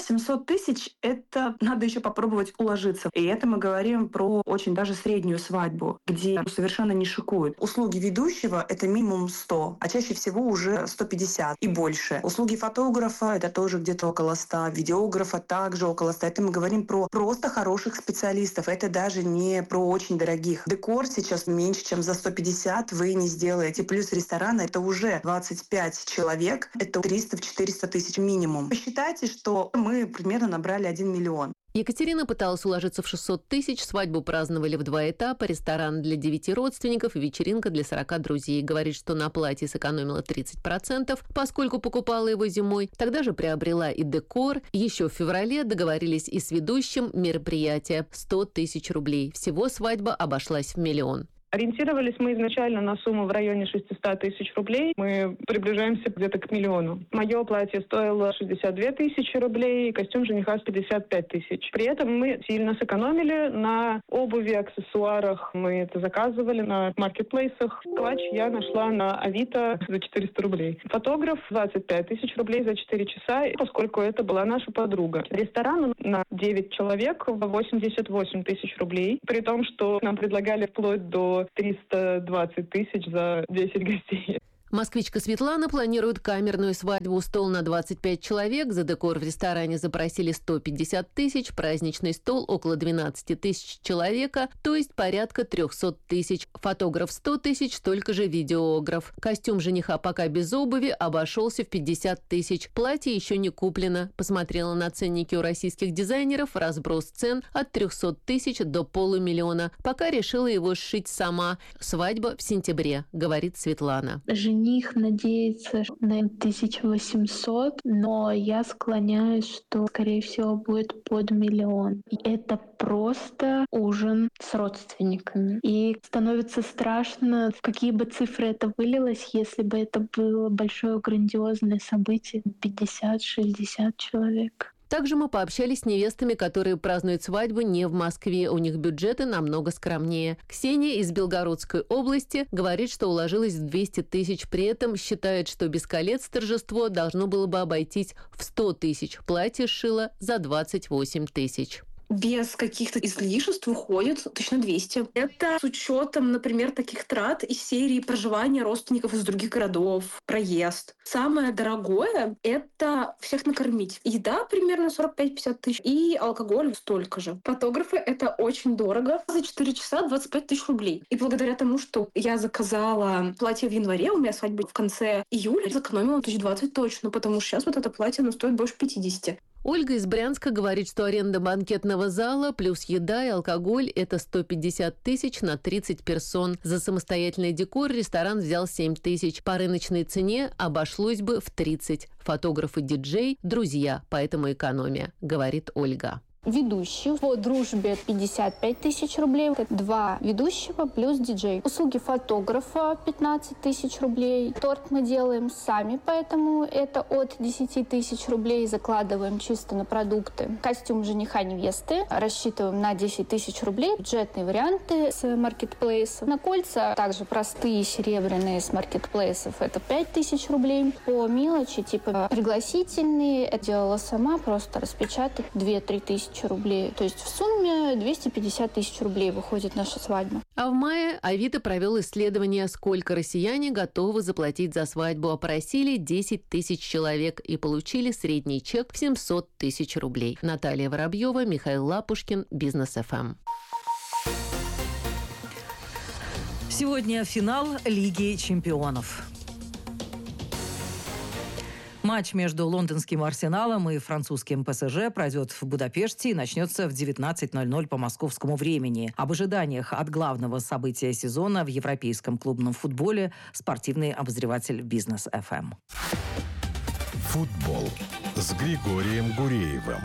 семьсот тысяч – это надо еще попробовать уложиться. И это мы говорим про очень даже среднюю свадьбу, где совершенно не шикуют. Услуги ведущего – это минимум сто, а чаще всего уже сто пятьдесят и больше. Услуги фотографа – это тоже где-то около ста, видеографа также около ста. Это мы говорим про просто хороших специалистов. Это даже не про очень дорогих. Декор сейчас меньше, чем за сто пятьдесят вы не сделаете. Плюс ресторана – это уже двадцать пять человек. Это триста-четыреста тысяч минимум. Посчитайте, что мы примерно набрали один миллион. Екатерина пыталась уложиться в шестьсот тысяч, свадьбу праздновали в два этапа, ресторан для девяти родственников и вечеринка для сорока друзей. Говорит, что на платье сэкономила тридцать процентов, поскольку покупала его зимой. Тогда же приобрела и декор. Еще в феврале договорились и с ведущим мероприятия – сто тысяч рублей. Всего свадьба обошлась в миллион. Ориентировались мы изначально на сумму в районе шестьсот тысяч рублей. Мы приближаемся где-то к миллиону. Мое платье стоило шестьдесят две тысячи рублей, костюм жениха пятьдесят пять тысяч. При этом мы сильно сэкономили на обуви, аксессуарах. Мы это заказывали на маркетплейсах. Клатч я нашла на Авито за четыреста рублей. Фотограф двадцать пять тысяч рублей за четыре часа, поскольку это была наша подруга. Ресторан на девять человек восемьдесят восемь тысяч рублей. При том, что нам предлагали вплоть до триста двадцать тысяч за десять гостей. Москвичка Светлана планирует камерную свадьбу. Стол на двадцать пять человек. За декор в ресторане запросили сто пятьдесят тысяч. Праздничный стол около двенадцать тысяч человека, то есть порядка триста тысяч. Фотограф сто тысяч, столько же видеограф. Костюм жениха пока без обуви обошелся в пятьдесят тысяч. Платье еще не куплено. Посмотрела на ценники у российских дизайнеров. Разброс цен от трехсот тысяч до полумиллиона. Пока решила его сшить сама. Свадьба в сентябре, говорит Светлана. Жених надеется на тысяча восемьсот, но я склоняюсь, что, скорее всего, будет под миллион. Это просто ужин с родственниками. И становится страшно, в какие бы цифры это вылилось, если бы это было большое грандиозное событие, пятьдесят-шестьдесят человек. Также мы пообщались с невестами, которые празднуют свадьбу не в Москве. У них бюджеты намного скромнее. Ксения из Белгородской области говорит, что уложилась в двести тысяч. При этом считает, что без колец торжество должно было бы обойтись в сто тысяч. Платье сшила за двадцать восемь тысяч. Без каких-то излишеств выходит точно двести. Это с учетом, например, таких трат из серии проживания родственников из других городов, проезд. Самое дорогое — это всех накормить. Еда примерно сорок пять-пятьдесят тысяч и алкоголь столько же. Фотографы — это очень дорого. За четыре часа двадцать пять тысяч рублей. И благодаря тому, что я заказала платье в январе, у меня свадьба в конце июля, сэкономила тысяч двадцать точно, потому что сейчас вот это платье оно стоит больше пятидесяти. Ольга из Брянска говорит, что аренда банкетного зала плюс еда и алкоголь – это сто пятьдесят тысяч на тридцать персон. За самостоятельный декор ресторан взял семь тысяч. По рыночной цене обошлось бы в тридцать. Фотограф и диджей – друзья, поэтому экономия, говорит Ольга. Ведущий по дружбе пятьдесят пять тысяч рублей. Два ведущего плюс диджей. Услуги фотографа пятнадцать тысяч рублей. Торт мы делаем сами, поэтому это от десять тысяч рублей. Закладываем чисто на продукты. Костюм жениха невесты рассчитываем на десять тысяч рублей. Бюджетные варианты с маркетплейсов. На кольца также простые серебряные с маркетплейсов. Это пять тысяч рублей. По мелочи типа пригласительные. Это делала сама, просто распечатать две-три тысячи рублей. То есть в сумме двести пятьдесят тысяч рублей выходит наша свадьба. А в мае Авито провел исследование, сколько россияне готовы заплатить за свадьбу. Опросили десять тысяч человек и получили средний чек в семьсот тысяч рублей. Наталья Воробьева, Михаил Лапушкин, Бизнес эф эм. Сегодня финал Лиги чемпионов. Матч между лондонским «Арсеналом» и французским «Пэ Эс Жэ» пройдет в Будапеште и начнется в девятнадцать ноль ноль по московскому времени. Об ожиданиях от главного события сезона в европейском клубном футболе спортивный обозреватель «Бизнес эф эм». Футбол с Григорием Гуреевым.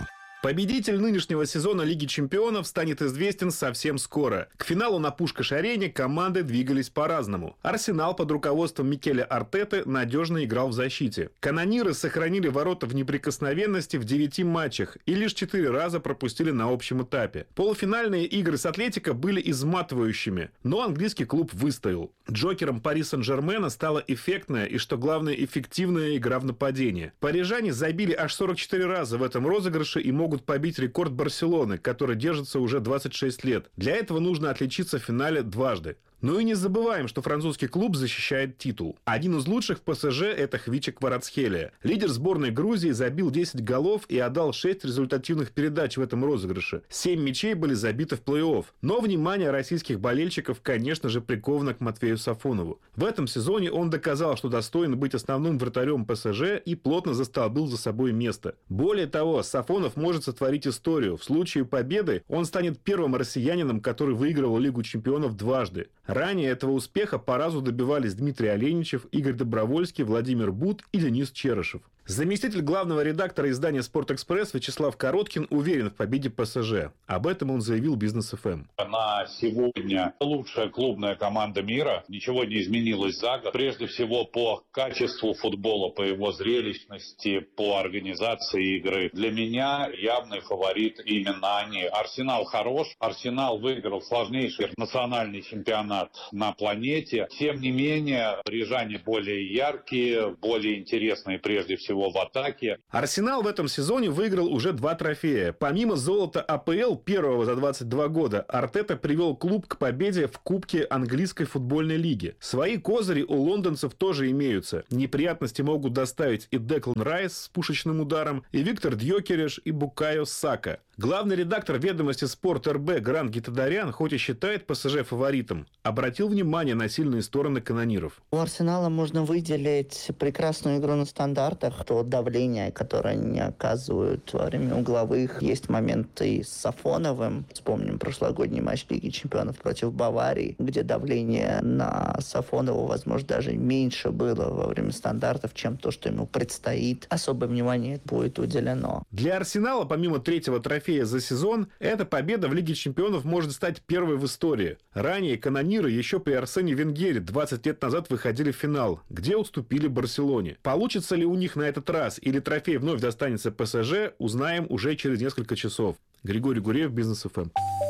Победитель нынешнего сезона Лиги чемпионов станет известен совсем скоро. К финалу на Пушкаш-арене команды двигались по-разному. Арсенал под руководством Микеля Артеты надежно играл в защите. Канониры сохранили ворота в неприкосновенности в девяти матчах и лишь четыре раза пропустили на общем этапе. Полуфинальные игры с Атлетико были изматывающими, но английский клуб выстоял. Джокером Пари Сен-Жермена стала эффектная и, что главное, эффективная игра в нападении. Парижане забили аж сорок четыре раза в этом розыгрыше и могут побить рекорд Барселоны, который держится уже двадцать шесть лет. Для этого нужно отличиться в финале дважды. Ну и не забываем, что французский клуб защищает титул. Один из лучших в ПСЖ – это Хвича Кварацхелия. Лидер сборной Грузии забил десять голов и отдал шесть результативных передач в этом розыгрыше. семь мячей были забиты в плей-офф. Но внимание российских болельщиков, конечно же, приковано к Матвею Сафонову. В этом сезоне он доказал, что достоин быть основным вратарем ПСЖ и плотно застолбил за собой место. Более того, Сафонов может сотворить историю. В случае победы он станет первым россиянином, который выигрывал Лигу чемпионов дважды. Ранее этого успеха по разу добивались Дмитрий Оленичев, Игорь Добровольский, Владимир Бут и Денис Черышев. Заместитель главного редактора издания «Спортэкспресс» Вячеслав Короткин уверен в победе ПСЖ. Об этом он заявил Бизнес эф эм. На сегодня лучшая клубная команда мира. Ничего не изменилось за год. Прежде всего по качеству футбола, по его зрелищности, по организации игры. Для меня явный фаворит именно они. Арсенал хорош. Арсенал выиграл сложнейший национальный чемпионат на планете. Тем не менее, парижане более яркие, более интересные прежде всего в атаке. Арсенал в этом сезоне выиграл уже два трофея. Помимо золота а пэ эл, первого за двадцать два года, Артета привел клуб к победе в Кубке английской футбольной лиги. Свои козыри у лондонцев тоже имеются. Неприятности могут доставить и Деклан Райс с пушечным ударом, и Виктор Дьокереш, и Букайо Сака. Главный редактор «Ведомости Спорт» эр бэ Грант Гитадарян, хоть и считает ПСЖ фаворитом, обратил внимание на сильные стороны канониров. У Арсенала можно выделить прекрасную игру на стандартах, то давление, которое они оказывают во время угловых. Есть моменты с Сафоновым. Вспомним прошлогодний матч Лиги чемпионов против Баварии, где давление на Сафонова, возможно, даже меньше было во время стандартов, чем то, что ему предстоит. Особое внимание будет уделено. Для Арсенала, помимо третьего трофея за сезон, эта победа в Лиге чемпионов может стать первой в истории. Ранее канониры еще при Арсене Венгере двадцать лет назад выходили в финал, где уступили Барселоне. Получится ли у них на этот раз или трофей вновь достанется ПСЖ, узнаем уже через несколько часов. Григорий Гуреев, Бизнес эф эм.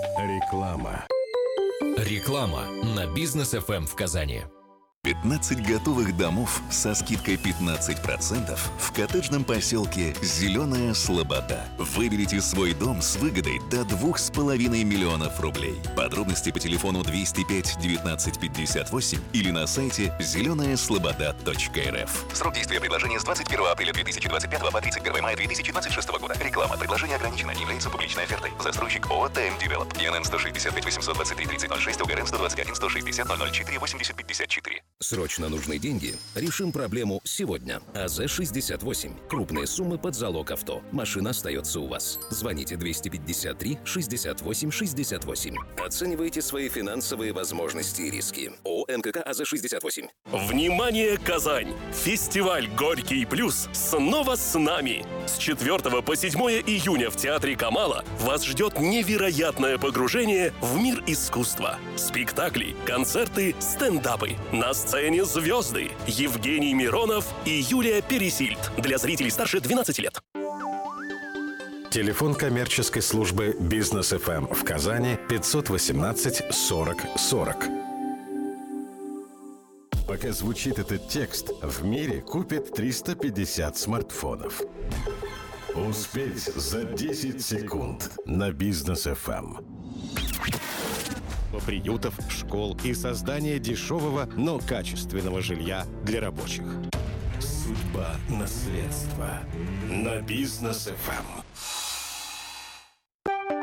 Реклама. Реклама на Бизнес эф эм в Казани. пятнадцать готовых домов со скидкой пятнадцать процентов в коттеджном поселке «Зеленая Слобода». Выберите свой дом с выгодой до двух с половиной миллионов рублей. Подробности по телефону двести пять девятнадцать пятьдесят восемь или на сайте зеленая слобода точка эр эф. Срок действия предложения с двадцать первого апреля две тысячи двадцать пятого по тридцать первого мая две тысячи двадцать шестого года. Реклама. Предложение ограничено, не является публичной офертой. Застройщик ООО «ТМ Девелоп». ИНН сто шестьдесят пять восемьсот двадцать три тридцать ноль шесть, ОГРН сто двадцать один сто шестьдесят ноль ноль четыре восемьдесят пятьдесят четыре. Срочно нужны деньги? Решим проблему сегодня. а зэ шестьдесят восемь. Крупные суммы под залог авто. Машина остается у вас. Звоните двести пятьдесят три шестьдесят восемь шестьдесят восемь. Оценивайте свои финансовые возможности и риски. ООО эн ка ка а зэ шестьдесят восемь. Внимание, Казань! Фестиваль «Горький плюс» снова с нами. С четвёртого по седьмое июня в Театре Камала вас ждет невероятное погружение в мир искусства. Спектакли, концерты, стендапы. На сцене звезды Евгений Миронов и Юлия Пересильд. Для зрителей старше двенадцати лет. Телефон коммерческой службы Бизнес эф эм в Казани пятьсот восемнадцать сорок сорок. Пока звучит этот текст, в мире купят триста пятьдесят смартфонов. Успеть за десять секунд на Бизнес эф эм. Приютов, школ и создание дешевого, но качественного жилья для рабочих. Судьба наследства на Бизнес эф эм.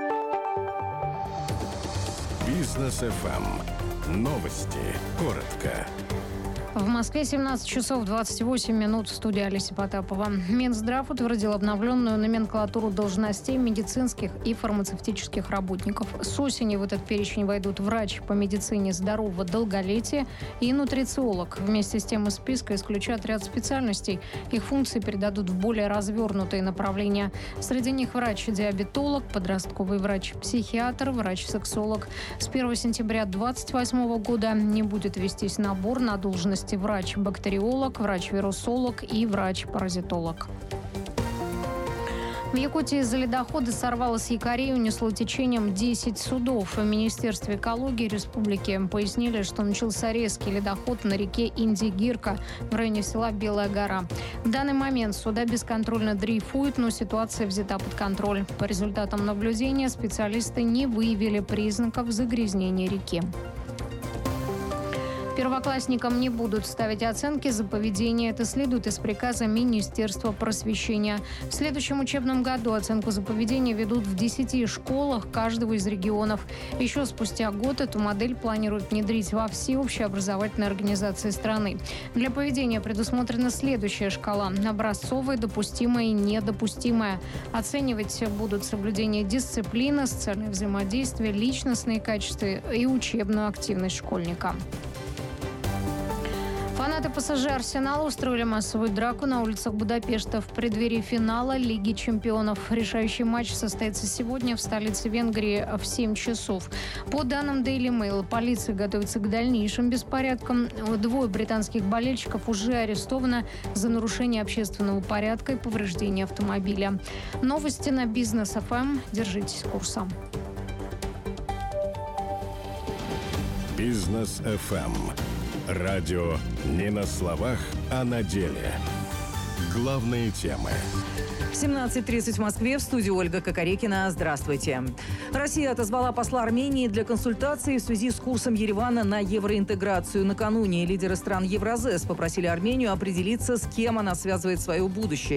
Бизнес эф эм. Новости. Коротко. В Москве семнадцать часов двадцать восемь минут. В студии Олеся Потапова. Минздрав утвердил обновленную номенклатуру должностей медицинских и фармацевтических работников. С осени в этот перечень войдут врач по медицине здорового долголетия и нутрициолог. Вместе с тем из списка исключат ряд специальностей. Их функции передадут в более развернутые направления. Среди них врач-диабетолог, подростковый врач-психиатр, врач-сексолог. С первого сентября две тысячи двадцать восьмого года не будет вестись набор на должность врач-бактериолог, врач-вирусолог и врач-паразитолог. В Якутии из-за ледохода сорвало с якорей и унесло течением десять судов. В Министерстве экологии республики пояснили, что начался резкий ледоход на реке Индигирка в районе села Белая гора. В данный момент суда бесконтрольно дрейфуют, но ситуация взята под контроль. По результатам наблюдения специалисты не выявили признаков загрязнения реки. Первоклассникам не будут ставить оценки за поведение. Это следует из приказа Министерства просвещения. В следующем учебном году оценку за поведение ведут в десяти школах каждого из регионов. Еще спустя год эту модель планируют внедрить во все общеобразовательные организации страны. Для поведения предусмотрена следующая шкала: образцовая, допустимая и недопустимая. Оценивать будут соблюдение дисциплины, социальное взаимодействие, личностные качества и учебную активность школьника. Фанаты ПСЖ «Арсенала» устроили массовую драку на улицах Будапешта в преддверии финала Лиги чемпионов. Решающий матч состоится сегодня в столице Венгрии в семь часов. По данным Daily Mail, полиция готовится к дальнейшим беспорядкам. Двое британских болельщиков уже арестованы за нарушение общественного порядка и повреждение автомобиля. Новости на Бизнес эф эм. Держитесь курса. Бизнес эф эм. Радио не на словах, а на деле. Главные темы. семнадцать тридцать в Москве. В студии Ольга Кокорекина. Здравствуйте. Россия отозвала посла Армении для консультации в связи с курсом Еревана на евроинтеграцию. Накануне лидеры стран Евразес попросили Армению определиться, с кем она связывает свое будущее.